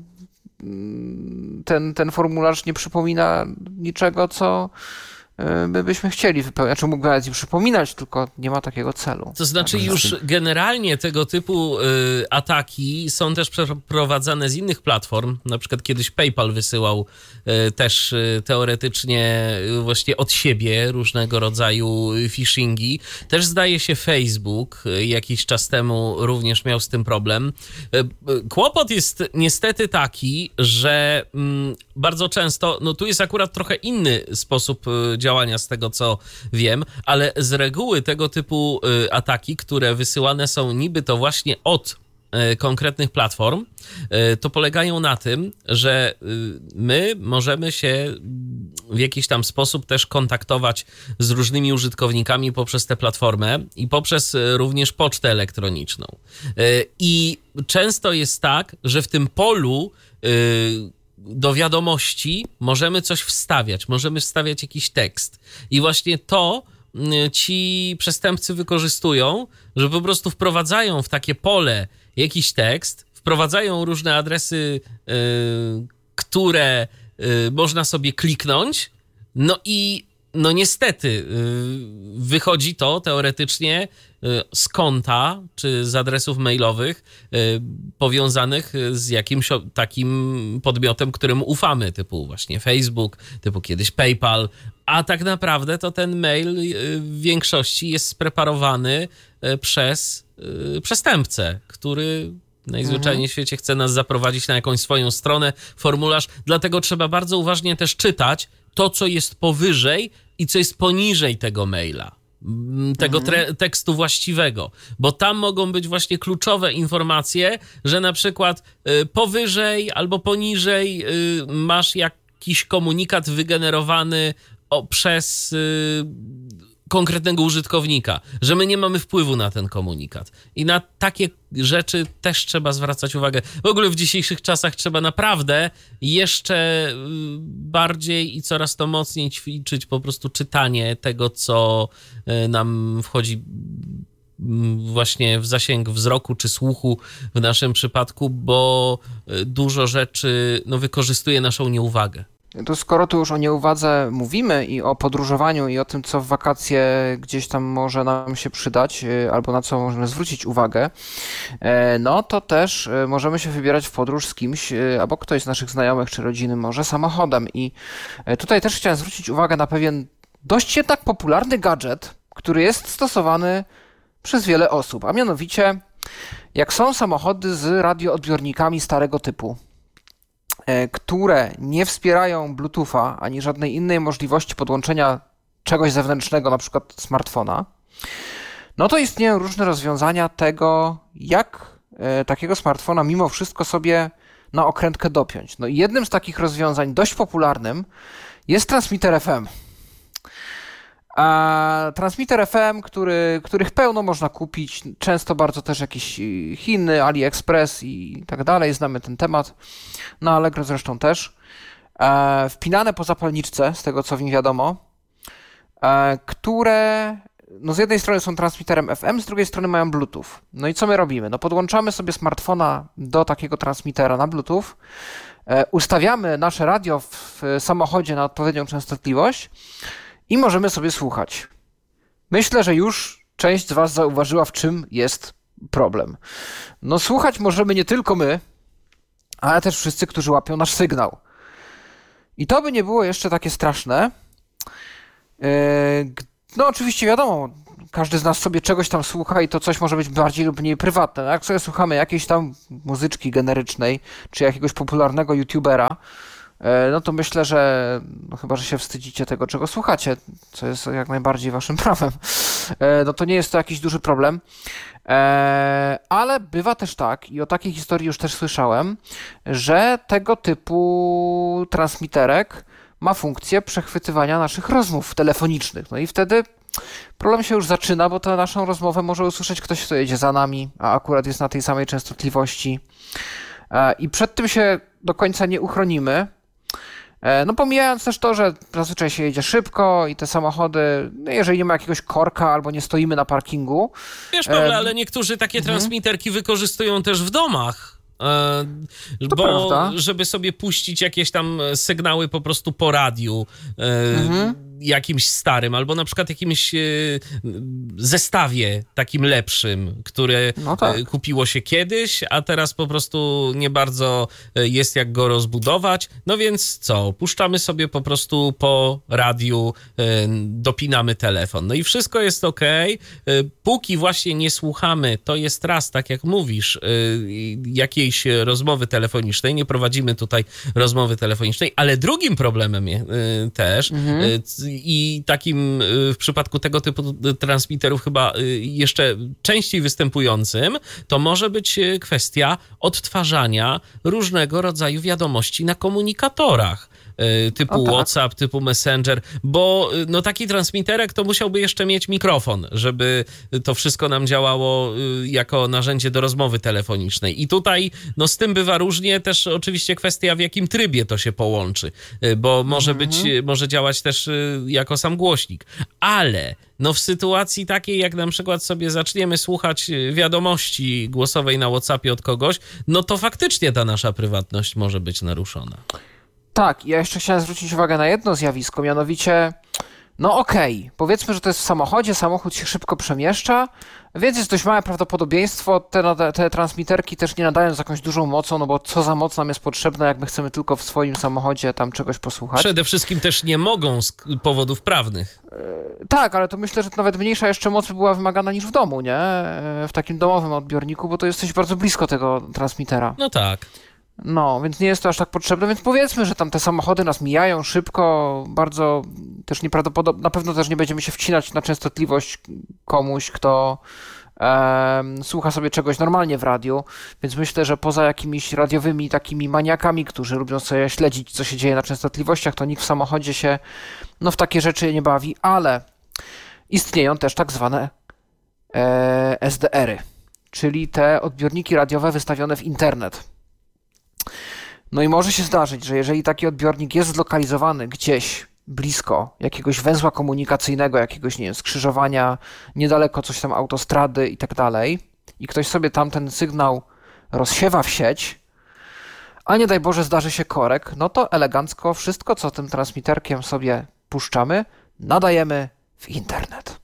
ten formularz nie przypomina niczego, co byśmy chcieli wypełniać. Znaczy mógłby nawet nie przypominać, tylko nie ma takiego celu. To znaczy już generalnie tego typu ataki są też przeprowadzane z innych platform. Na przykład kiedyś PayPal wysyłał też teoretycznie właśnie od siebie różnego rodzaju phishingi. Też zdaje się Facebook jakiś czas temu również miał z tym problem. Kłopot jest niestety taki, że bardzo często, no tu jest akurat trochę inny sposób działania z tego, co wiem, ale z reguły tego typu ataki, które wysyłane są niby to właśnie od konkretnych platform, to polegają na tym, że my możemy się w jakiś tam sposób też kontaktować z różnymi użytkownikami poprzez tę platformę i poprzez również pocztę elektroniczną. I często jest tak, że w tym polu do wiadomości możemy coś wstawiać, możemy wstawiać jakiś tekst. I właśnie to ci przestępcy wykorzystują, że po prostu wprowadzają w takie pole jakiś tekst, wprowadzają różne adresy, które można sobie kliknąć, no i no niestety wychodzi to teoretycznie z konta czy z adresów mailowych powiązanych z jakimś takim podmiotem, któremu ufamy, typu właśnie Facebook, typu kiedyś PayPal, a tak naprawdę to ten mail w większości jest spreparowany przez przestępcę, który najzwyczajniej w świecie chce nas zaprowadzić na jakąś swoją stronę, formularz, dlatego trzeba bardzo uważnie też czytać to, co jest powyżej i co jest poniżej tego maila, tego tekstu właściwego, bo tam mogą być właśnie kluczowe informacje, że na przykład powyżej albo poniżej masz jakiś komunikat wygenerowany przez konkretnego użytkownika, że my nie mamy wpływu na ten komunikat. I na takie rzeczy też trzeba zwracać uwagę. W ogóle w dzisiejszych czasach trzeba naprawdę jeszcze bardziej i coraz to mocniej ćwiczyć po prostu czytanie tego, co nam wchodzi właśnie w zasięg wzroku czy słuchu w naszym przypadku, bo dużo rzeczy wykorzystuje naszą nieuwagę. To skoro tu już o nieuwadze mówimy i o podróżowaniu i o tym, co w wakacje gdzieś tam może nam się przydać, albo na co możemy zwrócić uwagę, no to też możemy się wybierać w podróż z kimś, albo ktoś z naszych znajomych czy rodziny może samochodem. I tutaj też chciałem zwrócić uwagę na pewien dość jednak popularny gadżet, który jest stosowany przez wiele osób, a mianowicie jak są samochody z radioodbiornikami starego typu, które nie wspierają Bluetootha ani żadnej innej możliwości podłączenia czegoś zewnętrznego, na przykład smartfona, no to istnieją różne rozwiązania tego, jak takiego smartfona mimo wszystko sobie na okrętkę dopiąć. No i jednym z takich rozwiązań dość popularnym jest transmitter FM. A transmitter FM, których pełno można kupić, często bardzo też jakieś Chiny, AliExpress i tak dalej, znamy ten temat, na Allegro zresztą też, wpinane po zapalniczce, z tego co mi wiadomo, które no z jednej strony są transmitterem FM, z drugiej strony mają Bluetooth. No i co my robimy? No podłączamy sobie smartfona do takiego transmittera na Bluetooth, ustawiamy nasze radio w samochodzie na odpowiednią częstotliwość i możemy sobie słuchać. myślę, że już część z was zauważyła, w czym jest problem. No słuchać możemy nie tylko my, ale też wszyscy, którzy łapią nasz sygnał. I to by nie było jeszcze takie straszne. No oczywiście wiadomo, każdy z nas sobie czegoś tam słucha i to coś może być bardziej lub mniej prywatne. No jak sobie słuchamy jakiejś tam muzyczki generycznej, czy jakiegoś popularnego youtubera, no to myślę, że no chyba, że się wstydzicie tego, czego słuchacie, co jest jak najbardziej waszym prawem, no to nie jest to jakiś duży problem. Ale bywa też tak, i o takiej historii już też słyszałem, że tego typu transmiterek ma funkcję przechwytywania naszych rozmów telefonicznych. No i wtedy problem się już zaczyna, bo tę naszą rozmowę może usłyszeć ktoś, kto jedzie za nami, a akurat jest na tej samej częstotliwości. I przed tym się do końca nie uchronimy. No pomijając też to, że zazwyczaj się jedzie szybko i te samochody, no jeżeli nie ma jakiegoś korka albo nie stoimy na parkingu. Wiesz, Pawle, ale niektórzy takie transmiterki wykorzystują też w domach. To prawda. Żeby sobie puścić jakieś tam sygnały po prostu po radiu jakimś starym, albo na przykład jakimś zestawie takim lepszym, które kupiło się kiedyś, a teraz po prostu nie bardzo jest jak go rozbudować. No więc co? Puszczamy sobie po prostu po radiu, dopinamy telefon. No i wszystko jest okej. Póki właśnie nie słuchamy, to jest raz, tak jak mówisz, jakiejś rozmowy telefonicznej, nie prowadzimy tutaj rozmowy telefonicznej, ale drugim problemem też i takim w przypadku tego typu transmiterów chyba jeszcze częściej występującym, to może być kwestia odtwarzania różnego rodzaju wiadomości na komunikatorach. Typu WhatsApp, typu Messenger, bo no taki transmiterek to musiałby jeszcze mieć mikrofon, żeby to wszystko nam działało jako narzędzie do rozmowy telefonicznej. I tutaj no z tym bywa różnie, też oczywiście kwestia, w jakim trybie to się połączy, bo może działać też jako sam głośnik. Ale no w sytuacji takiej, jak na przykład sobie zaczniemy słuchać wiadomości głosowej na WhatsAppie od kogoś, no to faktycznie ta nasza prywatność może być naruszona. Tak, ja jeszcze chciałem zwrócić uwagę na jedno zjawisko, mianowicie, no okej, powiedzmy, że to jest w samochodzie, samochód się szybko przemieszcza, więc jest dość małe prawdopodobieństwo, te transmiterki też nie nadają z jakąś dużą mocą, no bo co za moc nam jest potrzebna, jak my chcemy tylko w swoim samochodzie tam czegoś posłuchać. Przede wszystkim też nie mogą z powodów prawnych. Tak, ale to myślę, że nawet mniejsza jeszcze moc by była wymagana niż w domu, nie? W takim domowym odbiorniku, bo to jesteś bardzo blisko tego transmitera. No tak. No, więc nie jest to aż tak potrzebne, więc powiedzmy, że tam te samochody nas mijają szybko, bardzo też nieprawdopodobne, na pewno też nie będziemy się wcinać na częstotliwość komuś, kto słucha sobie czegoś normalnie w radiu, więc myślę, że poza jakimiś radiowymi takimi maniakami, którzy lubią sobie śledzić, co się dzieje na częstotliwościach, to nikt w samochodzie się w takie rzeczy nie bawi, ale istnieją też tak zwane SDR-y, czyli te odbiorniki radiowe wystawione w internet. No i może się zdarzyć, że jeżeli taki odbiornik jest zlokalizowany gdzieś blisko jakiegoś węzła komunikacyjnego, jakiegoś, nie wiem, skrzyżowania, niedaleko coś tam autostrady i tak dalej, i ktoś sobie tam ten sygnał rozsiewa w sieć, a nie daj Boże zdarzy się korek, no to elegancko wszystko, co tym transmiterkiem sobie puszczamy, nadajemy w internet.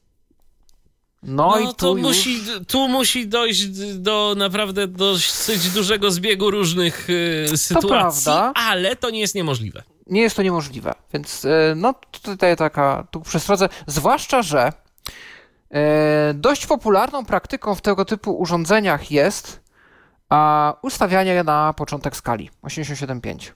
No i tu musi dojść do naprawdę dosyć dużego zbiegu różnych sytuacji, ale to nie jest niemożliwe. Nie jest to niemożliwe, więc no tutaj tu przestrodzę, zwłaszcza, że dość popularną praktyką w tego typu urządzeniach jest ustawianie na początek skali 87.5.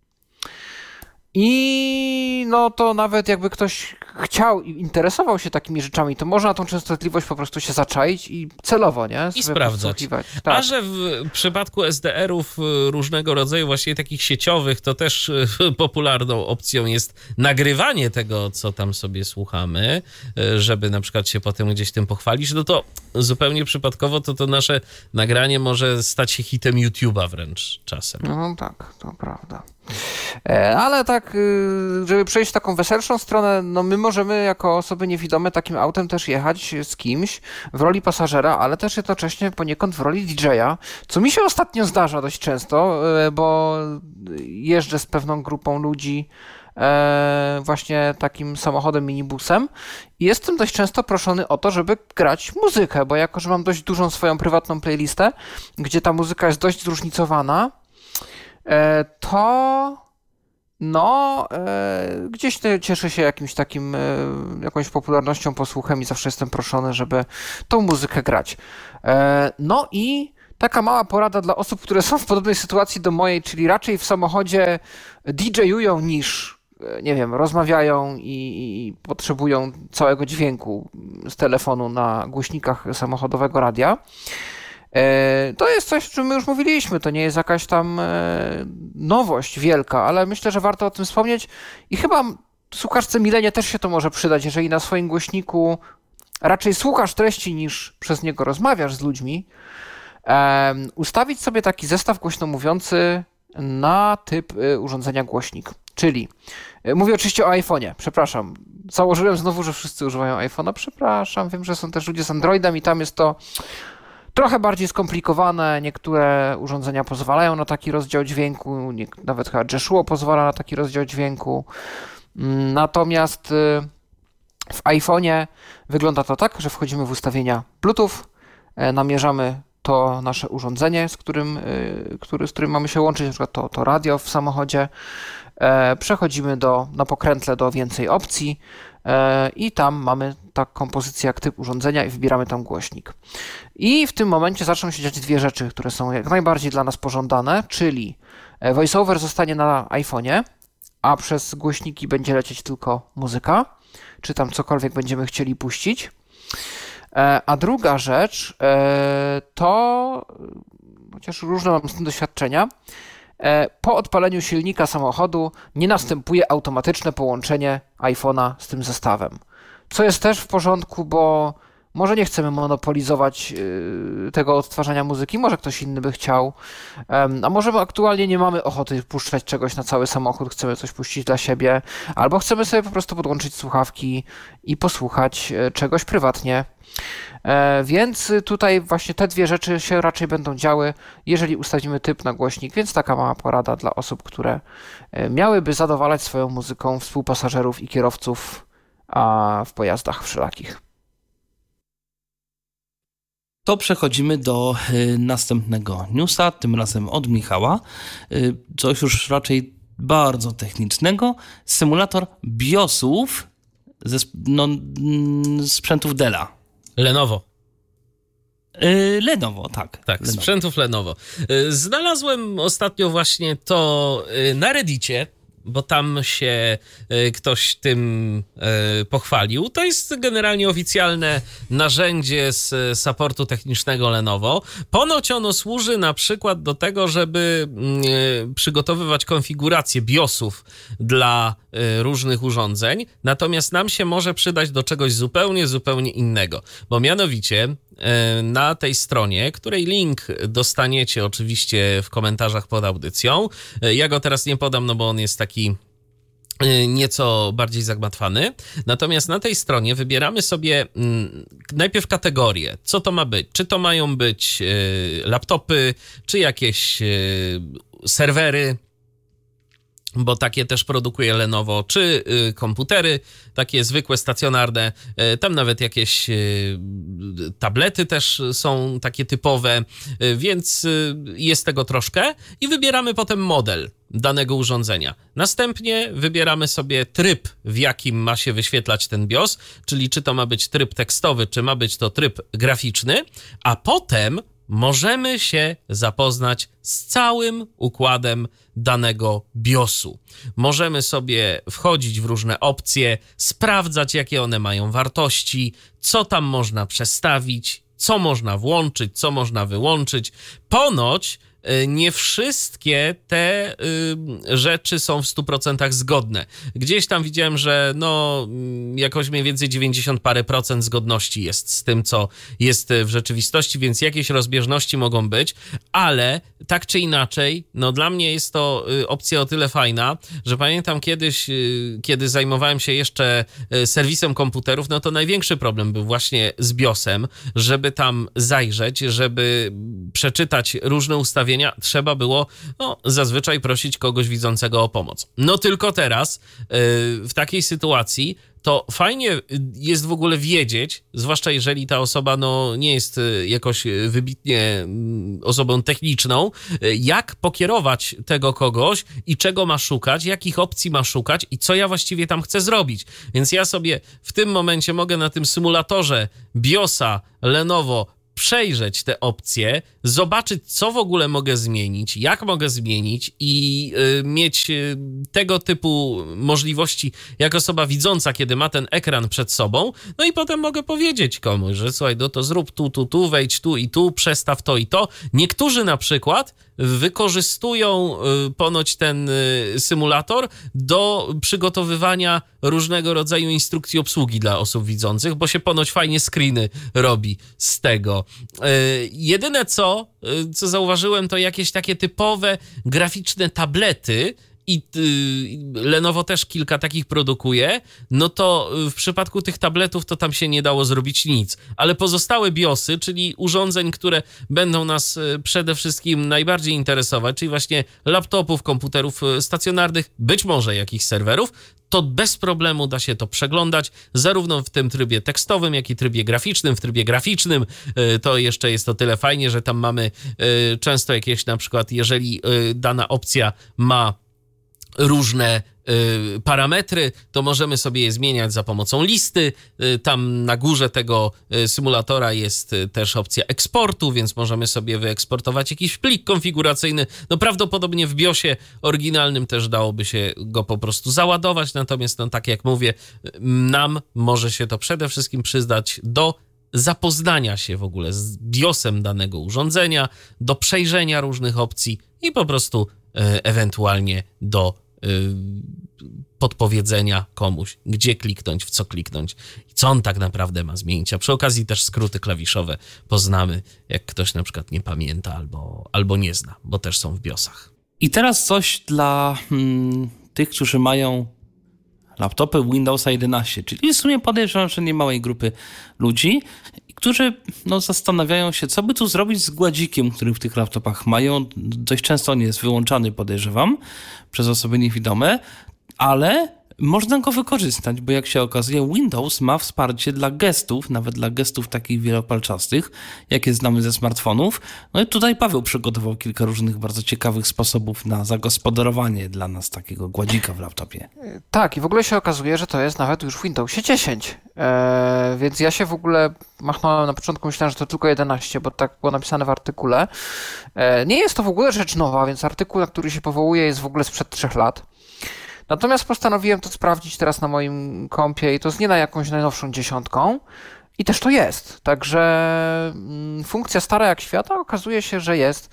I no to nawet jakby ktoś chciał i interesował się takimi rzeczami, to można na tą częstotliwość po prostu się zaczaić i celowo, nie? I sprawdzać. Tak. A że w przypadku SDR-ów różnego rodzaju właśnie takich sieciowych, to też popularną opcją jest nagrywanie tego, co tam sobie słuchamy, żeby na przykład się potem gdzieś tym pochwalić, no to zupełnie przypadkowo to nasze nagranie może stać się hitem YouTube'a wręcz czasem. No tak, to prawda. Ale tak, żeby przejść w taką weselszą stronę, no my możemy jako osoby niewidome takim autem też jechać z kimś w roli pasażera, ale też jednocześnie poniekąd w roli DJ-a, co mi się ostatnio zdarza dość często, bo jeżdżę z pewną grupą ludzi właśnie takim samochodem, minibusem i jestem dość często proszony o to, żeby grać muzykę, bo jako, że mam dość dużą swoją prywatną playlistę, gdzie ta muzyka jest dość zróżnicowana, to gdzieś cieszę się jakimś takim, jakąś popularnością, posłuchem i zawsze jestem proszony, żeby tą muzykę grać. No i taka mała porada dla osób, które są w podobnej sytuacji do mojej, czyli raczej w samochodzie DJ-ują niż, nie wiem, rozmawiają i potrzebują całego dźwięku z telefonu na głośnikach samochodowego radia. To jest coś, o czym my już mówiliśmy, to nie jest jakaś tam nowość wielka, ale myślę, że warto o tym wspomnieć i chyba słuchaczce Milenie też się to może przydać, jeżeli na swoim głośniku raczej słuchasz treści niż przez niego rozmawiasz z ludźmi, ustawić sobie taki zestaw głośno mówiący na typ urządzenia głośnik, czyli mówię oczywiście o iPhone'ie, przepraszam, założyłem znowu, że wszyscy używają iPhone'a, przepraszam, wiem, że są też ludzie z Androidem i tam jest to trochę bardziej skomplikowane, niektóre urządzenia pozwalają na taki rozdział dźwięku, nawet chyba Jeshuo pozwala na taki rozdział dźwięku. Natomiast w iPhone'ie wygląda to tak, że wchodzimy w ustawienia Bluetooth, namierzamy to nasze urządzenie, z którym mamy się łączyć, na przykład to radio w samochodzie, przechodzimy na pokrętle do więcej opcji i tam mamy taką pozycję jak typ urządzenia i wybieramy tam głośnik. I w tym momencie zaczną się dziać dwie rzeczy, które są jak najbardziej dla nas pożądane, czyli voiceover zostanie na iPhone'ie, a przez głośniki będzie lecieć tylko muzyka, czy tam cokolwiek będziemy chcieli puścić. A druga rzecz to, chociaż różne mam z tym doświadczenia, po odpaleniu silnika samochodu nie następuje automatyczne połączenie iPhone'a z tym zestawem. Co jest też w porządku, bo może nie chcemy monopolizować tego odtwarzania muzyki, może ktoś inny by chciał, a może aktualnie nie mamy ochoty puszczać czegoś na cały samochód, chcemy coś puścić dla siebie, albo chcemy sobie po prostu podłączyć słuchawki i posłuchać czegoś prywatnie. Więc tutaj właśnie te dwie rzeczy się raczej będą działy, jeżeli ustawimy typ na głośnik, więc taka mała porada dla osób, które miałyby zadowalać swoją muzyką współpasażerów i kierowców w pojazdach wszelakich. To przechodzimy do następnego newsa, tym razem od Michała. Coś już raczej bardzo technicznego. Symulator BIOSów ze sprzętów Della. Lenovo. Lenovo, tak. Tak, Lenovo. Sprzętów Lenovo. Znalazłem ostatnio właśnie to na Reddicie, bo tam się ktoś tym pochwalił. To jest generalnie oficjalne narzędzie z supportu technicznego Lenovo. Ponoć ono służy na przykład do tego, żeby przygotowywać konfigurację BIOSów dla różnych urządzeń, natomiast nam się może przydać do czegoś zupełnie innego, bo mianowicie na tej stronie, której link dostaniecie oczywiście w komentarzach pod audycją. Ja go teraz nie podam, no bo on jest taki nieco bardziej zagmatwany. Natomiast na tej stronie wybieramy sobie najpierw kategorie. Co to ma być? Czy to mają być laptopy, czy jakieś serwery, bo takie też produkuje Lenovo, czy komputery, takie zwykłe, stacjonarne, tam nawet jakieś tablety też są takie typowe, więc jest tego troszkę i wybieramy potem model danego urządzenia. Następnie wybieramy sobie tryb, w jakim ma się wyświetlać ten BIOS, czyli czy to ma być tryb tekstowy, czy ma być to tryb graficzny, a potem możemy się zapoznać z całym układem danego BIOSu. Możemy sobie wchodzić w różne opcje, sprawdzać, jakie one mają wartości, co tam można przestawić, co można włączyć, co można wyłączyć. Ponoć nie wszystkie te rzeczy są w 100% zgodne. Gdzieś tam widziałem, że no jakoś mniej więcej 90 parę procent zgodności jest z tym, co jest w rzeczywistości, więc jakieś rozbieżności mogą być, ale tak czy inaczej, no dla mnie jest to opcja o tyle fajna, że pamiętam kiedyś, kiedy zajmowałem się jeszcze serwisem komputerów, no to największy problem był właśnie z BIOSem, żeby tam zajrzeć, żeby przeczytać różne ustawienia, trzeba było no, zazwyczaj prosić kogoś widzącego o pomoc. No tylko teraz w takiej sytuacji to fajnie jest w ogóle wiedzieć, zwłaszcza jeżeli ta osoba no, nie jest jakoś wybitnie osobą techniczną, jak pokierować tego kogoś i czego ma szukać, jakich opcji ma szukać i co ja właściwie tam chcę zrobić. Więc ja sobie w tym momencie mogę na tym symulatorze BIOSa Lenovo przejrzeć te opcje, zobaczyć, co w ogóle mogę zmienić, jak mogę zmienić i mieć tego typu możliwości jak osoba widząca, kiedy ma ten ekran przed sobą, no i potem mogę powiedzieć komuś, że słuchaj, no to zrób tu, wejdź tu i tu, przestaw to i to. Niektórzy na przykład wykorzystują ponoć ten symulator do przygotowywania różnego rodzaju instrukcji obsługi dla osób widzących, bo się ponoć fajnie screeny robi z tego. Jedyne co zauważyłem, to jakieś takie typowe graficzne tablety, i Lenovo też kilka takich produkuje, no to w przypadku tych tabletów to tam się nie dało zrobić nic. Ale pozostałe BIOSy, czyli urządzeń, które będą nas przede wszystkim najbardziej interesować, czyli właśnie laptopów, komputerów stacjonarnych, być może jakichś serwerów, to bez problemu da się to przeglądać, zarówno w tym trybie tekstowym, jak i trybie graficznym. W trybie graficznym to jeszcze jest o tyle fajnie, że tam mamy często jakieś, na przykład jeżeli dana opcja ma różne parametry, to możemy sobie je zmieniać za pomocą listy. Tam na górze tego symulatora jest też opcja eksportu, więc możemy sobie wyeksportować jakiś plik konfiguracyjny. No prawdopodobnie w BIOSie oryginalnym też dałoby się go po prostu załadować, natomiast no tak jak mówię, nam może się to przede wszystkim przydać do zapoznania się w ogóle z BIOSem danego urządzenia, do przejrzenia różnych opcji i po prostu ewentualnie do podpowiedzenia komuś, gdzie kliknąć, w co kliknąć i co on tak naprawdę ma zmienić. A przy okazji też skróty klawiszowe poznamy, jak ktoś na przykład nie pamięta albo nie zna, bo też są w BIOSach. I teraz coś dla tych, którzy mają laptopy Windowsa 11, czyli w sumie podejrzewam, że nie małej grupy ludzi, którzy no, zastanawiają się, co by tu zrobić z gładzikiem, który w tych laptopach mają. Dość często on jest wyłączany, podejrzewam, przez osoby niewidome, ale można go wykorzystać, bo jak się okazuje, Windows ma wsparcie dla gestów, nawet dla gestów takich wielopalczastych, jakie znamy ze smartfonów. No i tutaj Paweł przygotował kilka różnych bardzo ciekawych sposobów na zagospodarowanie dla nas takiego gładzika w laptopie. Tak, i w ogóle się okazuje, że to jest nawet już w Windowsie 10. Więc ja się w ogóle machnąłem na początku, myślałem, że to tylko 11, bo tak było napisane w artykule. Nie jest to w ogóle rzecz nowa, więc artykuł, na który się powołuje, jest w ogóle sprzed 3 lat. Natomiast postanowiłem to sprawdzić teraz na moim kompie i to z nie na jakąś najnowszą 10. I też to jest. Także funkcja stara jak świata okazuje się, że jest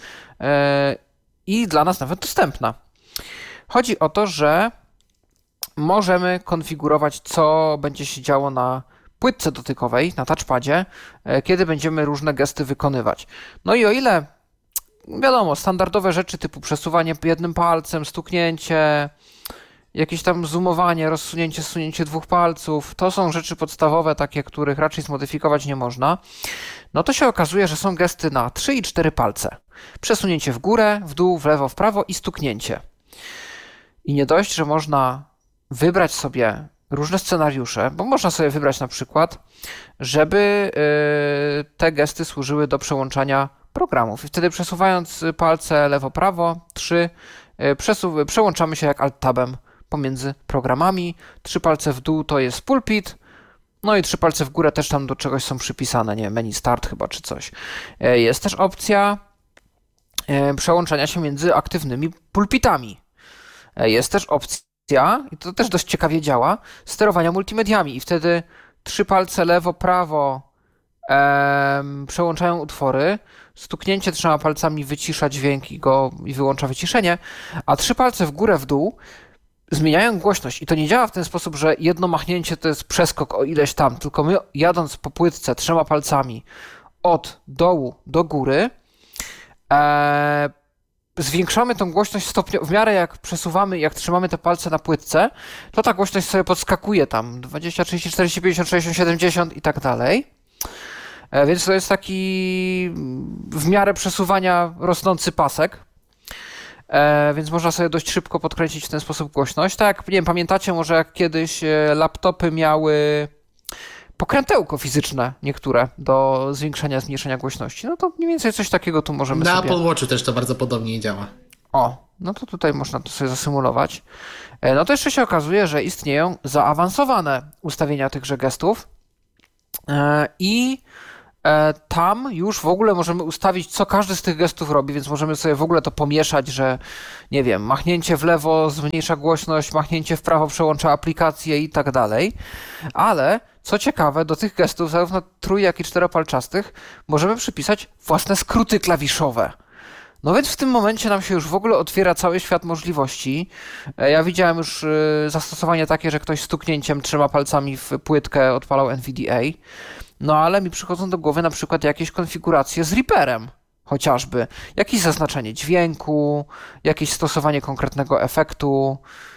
i dla nas nawet dostępna. Chodzi o to, że możemy konfigurować, co będzie się działo na płytce dotykowej, na touchpadzie, kiedy będziemy różne gesty wykonywać. No i o ile, wiadomo, standardowe rzeczy typu przesuwanie jednym palcem, stuknięcie, jakieś tam zoomowanie, rozsunięcie, zsunięcie 2 palców, to są rzeczy podstawowe, takie, których raczej zmodyfikować nie można, no to się okazuje, że są gesty na 3 i 4 palce. Przesunięcie w górę, w dół, w lewo, w prawo i stuknięcie. I nie dość, że można wybrać sobie różne scenariusze, bo można sobie wybrać na przykład, żeby te gesty służyły do przełączania programów. I wtedy przesuwając palce lewo-prawo, 3, przełączamy się jak alt-tabem pomiędzy programami. 3 palce w dół to jest pulpit, no i 3 palce w górę też tam do czegoś są przypisane, nie, menu start chyba czy coś. Jest też opcja przełączania się między aktywnymi pulpitami. Jest też opcja, i to też dość ciekawie działa, sterowania multimediami i wtedy 3 palce lewo, prawo przełączają utwory, stuknięcie 3 palcami wycisza dźwięk i wyłącza wyciszenie, a 3 palce w górę, w dół zmieniają głośność. I to nie działa w ten sposób, że jedno machnięcie to jest przeskok o ileś tam, tylko my jadąc po płytce 3 palcami od dołu do góry, zwiększamy tą głośność w miarę jak przesuwamy, jak trzymamy te palce na płytce, to ta głośność sobie podskakuje tam 20, 30, 40, 50, 60, 70 i tak dalej. Więc to jest taki w miarę przesuwania rosnący pasek. Więc można sobie dość szybko podkręcić w ten sposób głośność. Tak jak, nie wiem, pamiętacie może jak kiedyś laptopy miały pokrętełko fizyczne niektóre do zwiększenia, zmniejszenia głośności. No to mniej więcej coś takiego tu możemy Na sobie... Apple Watchu też to bardzo podobnie działa. O, no to tutaj można to sobie zasymulować. No to jeszcze się okazuje, że istnieją zaawansowane ustawienia tychże gestów i tam już w ogóle możemy ustawić, co każdy z tych gestów robi, więc możemy sobie w ogóle to pomieszać, że nie wiem, machnięcie w lewo zmniejsza głośność, machnięcie w prawo przełącza aplikację i tak dalej. Ale co ciekawe, do tych gestów, zarówno jak i czteropalczastych, możemy przypisać własne skróty klawiszowe. No więc w tym momencie nam się już w ogóle otwiera cały świat możliwości. Ja widziałem już zastosowanie takie, że ktoś stuknięciem 3 palcami w płytkę odpalał NVDA. No ale mi przychodzą do głowy na przykład jakieś konfiguracje z Reaperem chociażby. Jakieś zaznaczenie dźwięku, jakieś stosowanie konkretnego efektu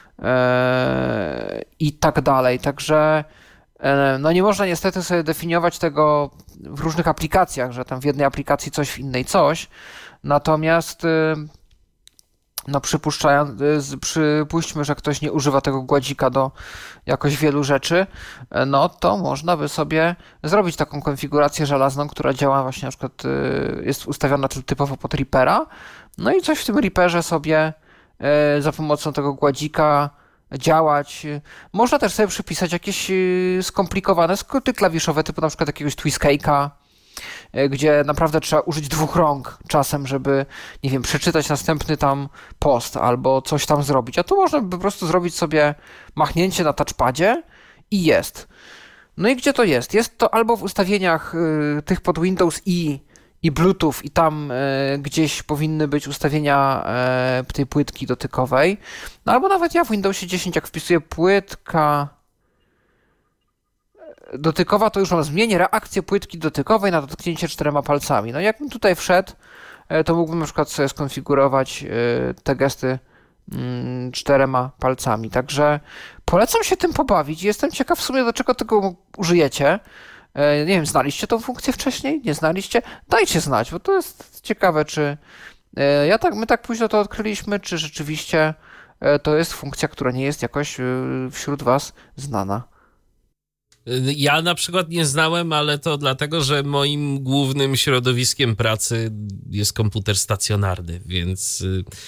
i tak dalej. Także no nie można niestety sobie definiować tego w różnych aplikacjach, że tam w jednej aplikacji coś, w innej coś. Natomiast no przypuśćmy, że ktoś nie używa tego gładzika do jakoś wielu rzeczy, no to można by sobie zrobić taką konfigurację żelazną, która działa właśnie na przykład, jest ustawiona typowo pod Reapera, no i coś w tym Reaperze sobie za pomocą tego gładzika działać. Można też sobie przypisać jakieś skomplikowane skróty klawiszowe, typu na przykład jakiegoś Twiskake'a, gdzie naprawdę trzeba użyć 2 rąk czasem, żeby, nie wiem, przeczytać następny tam post albo coś tam zrobić. A tu można by po prostu zrobić sobie machnięcie na touchpadzie i jest. No i gdzie to jest? Jest to albo w ustawieniach tych pod Windows i Bluetooth i tam gdzieś powinny być ustawienia tej płytki dotykowej. No albo nawet ja w Windowsie 10, jak wpisuję płytka dotykowa, to już mam zmienię reakcję płytki dotykowej na dotknięcie 4 palcami. No jakbym tutaj wszedł, to mógłbym na przykład sobie skonfigurować te gesty 4 palcami. Także polecam się tym pobawić. Jestem ciekaw w sumie, do czego tego użyjecie. Nie wiem, znaliście tą funkcję wcześniej? Nie znaliście? Dajcie znać, bo to jest ciekawe, czy my tak późno to odkryliśmy, czy rzeczywiście to jest funkcja, która nie jest jakoś wśród was znana. Ja na przykład nie znałem, ale to dlatego, że moim głównym środowiskiem pracy jest komputer stacjonarny, więc...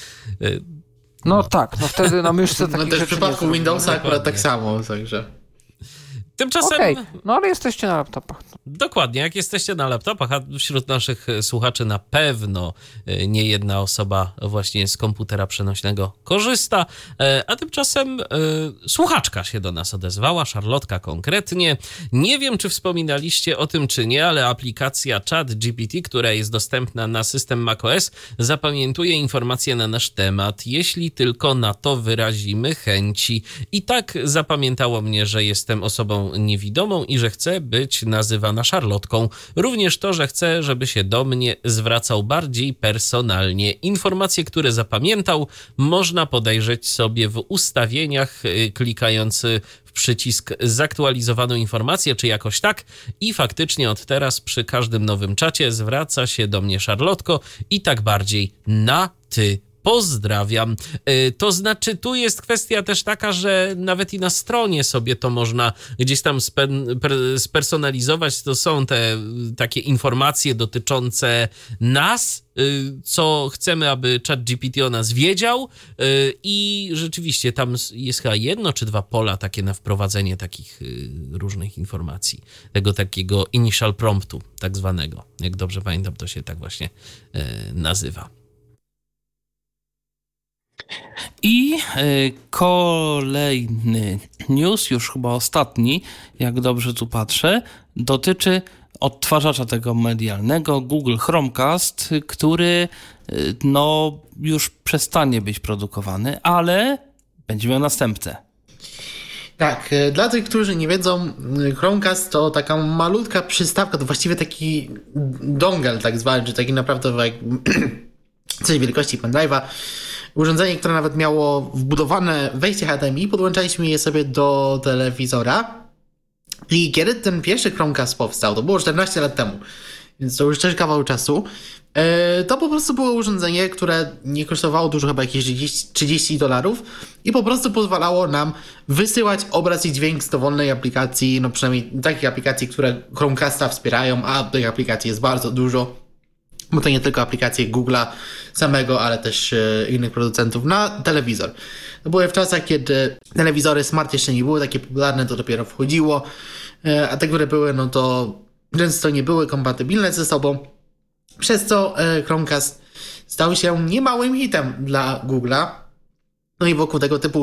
No tak, no wtedy na myszce takich no też rzeczy w przypadku nie Windowsa akurat tak samo, także... Tymczasem... Okej, no ale jesteście na laptopach. Dokładnie, jak jesteście na laptopach, a wśród naszych słuchaczy na pewno nie jedna osoba właśnie z komputera przenośnego korzysta, a tymczasem słuchaczka się do nas odezwała, Szarlotka konkretnie. Nie wiem, czy wspominaliście o tym, czy nie, ale aplikacja ChatGPT, która jest dostępna na system macOS, zapamiętuje informacje na nasz temat, jeśli tylko na to wyrazimy chęci. I tak zapamiętało mnie, że jestem osobą niewidomą i że chcę być nazywana Szarlotką. Również to, że chcę, żeby się do mnie zwracał bardziej personalnie. Informacje, które zapamiętał, można podejrzeć sobie w ustawieniach, klikając w przycisk zaktualizowaną informację, czy jakoś tak, i faktycznie od teraz przy każdym nowym czacie zwraca się do mnie Szarlotko i tak bardziej na ty. Pozdrawiam. To znaczy, tu jest kwestia też taka, że nawet i na stronie sobie to można gdzieś tam spersonalizować. To są te takie informacje dotyczące nas, co chcemy, aby ChatGPT o nas wiedział, i rzeczywiście tam jest chyba 1 czy 2 pola takie na wprowadzenie takich różnych informacji. Tego takiego initial promptu tak zwanego. Jak dobrze pamiętam, to się tak właśnie nazywa. I kolejny news, już chyba ostatni, jak dobrze tu patrzę, dotyczy odtwarzacza tego medialnego, Google Chromecast, który no już przestanie być produkowany, ale będzie miał następcę. Tak, dla tych, którzy nie wiedzą, Chromecast to taka malutka przystawka, to właściwie taki dongle tak zwany, czy taki naprawdę jak coś wielkości pendrive'a. Urządzenie, które nawet miało wbudowane wejście HDMI, podłączaliśmy je sobie do telewizora. I kiedy ten pierwszy Chromecast powstał, to było 14 lat temu, więc to już też kawał czasu, to po prostu było urządzenie, które nie kosztowało dużo, chyba jakieś $30 i po prostu pozwalało nam wysyłać obraz i dźwięk z dowolnej aplikacji, no przynajmniej takich aplikacji, które Chromecasta wspierają, a tych aplikacji jest bardzo dużo, bo to nie tylko aplikacje Google'a samego, ale też innych producentów, na telewizor. To były w czasach, kiedy telewizory smart jeszcze nie były takie popularne, to dopiero wchodziło, a te, które były, no to często nie były kompatybilne ze sobą, przez co Chromecast stał się niemałym hitem dla Google'a. No i wokół tego typu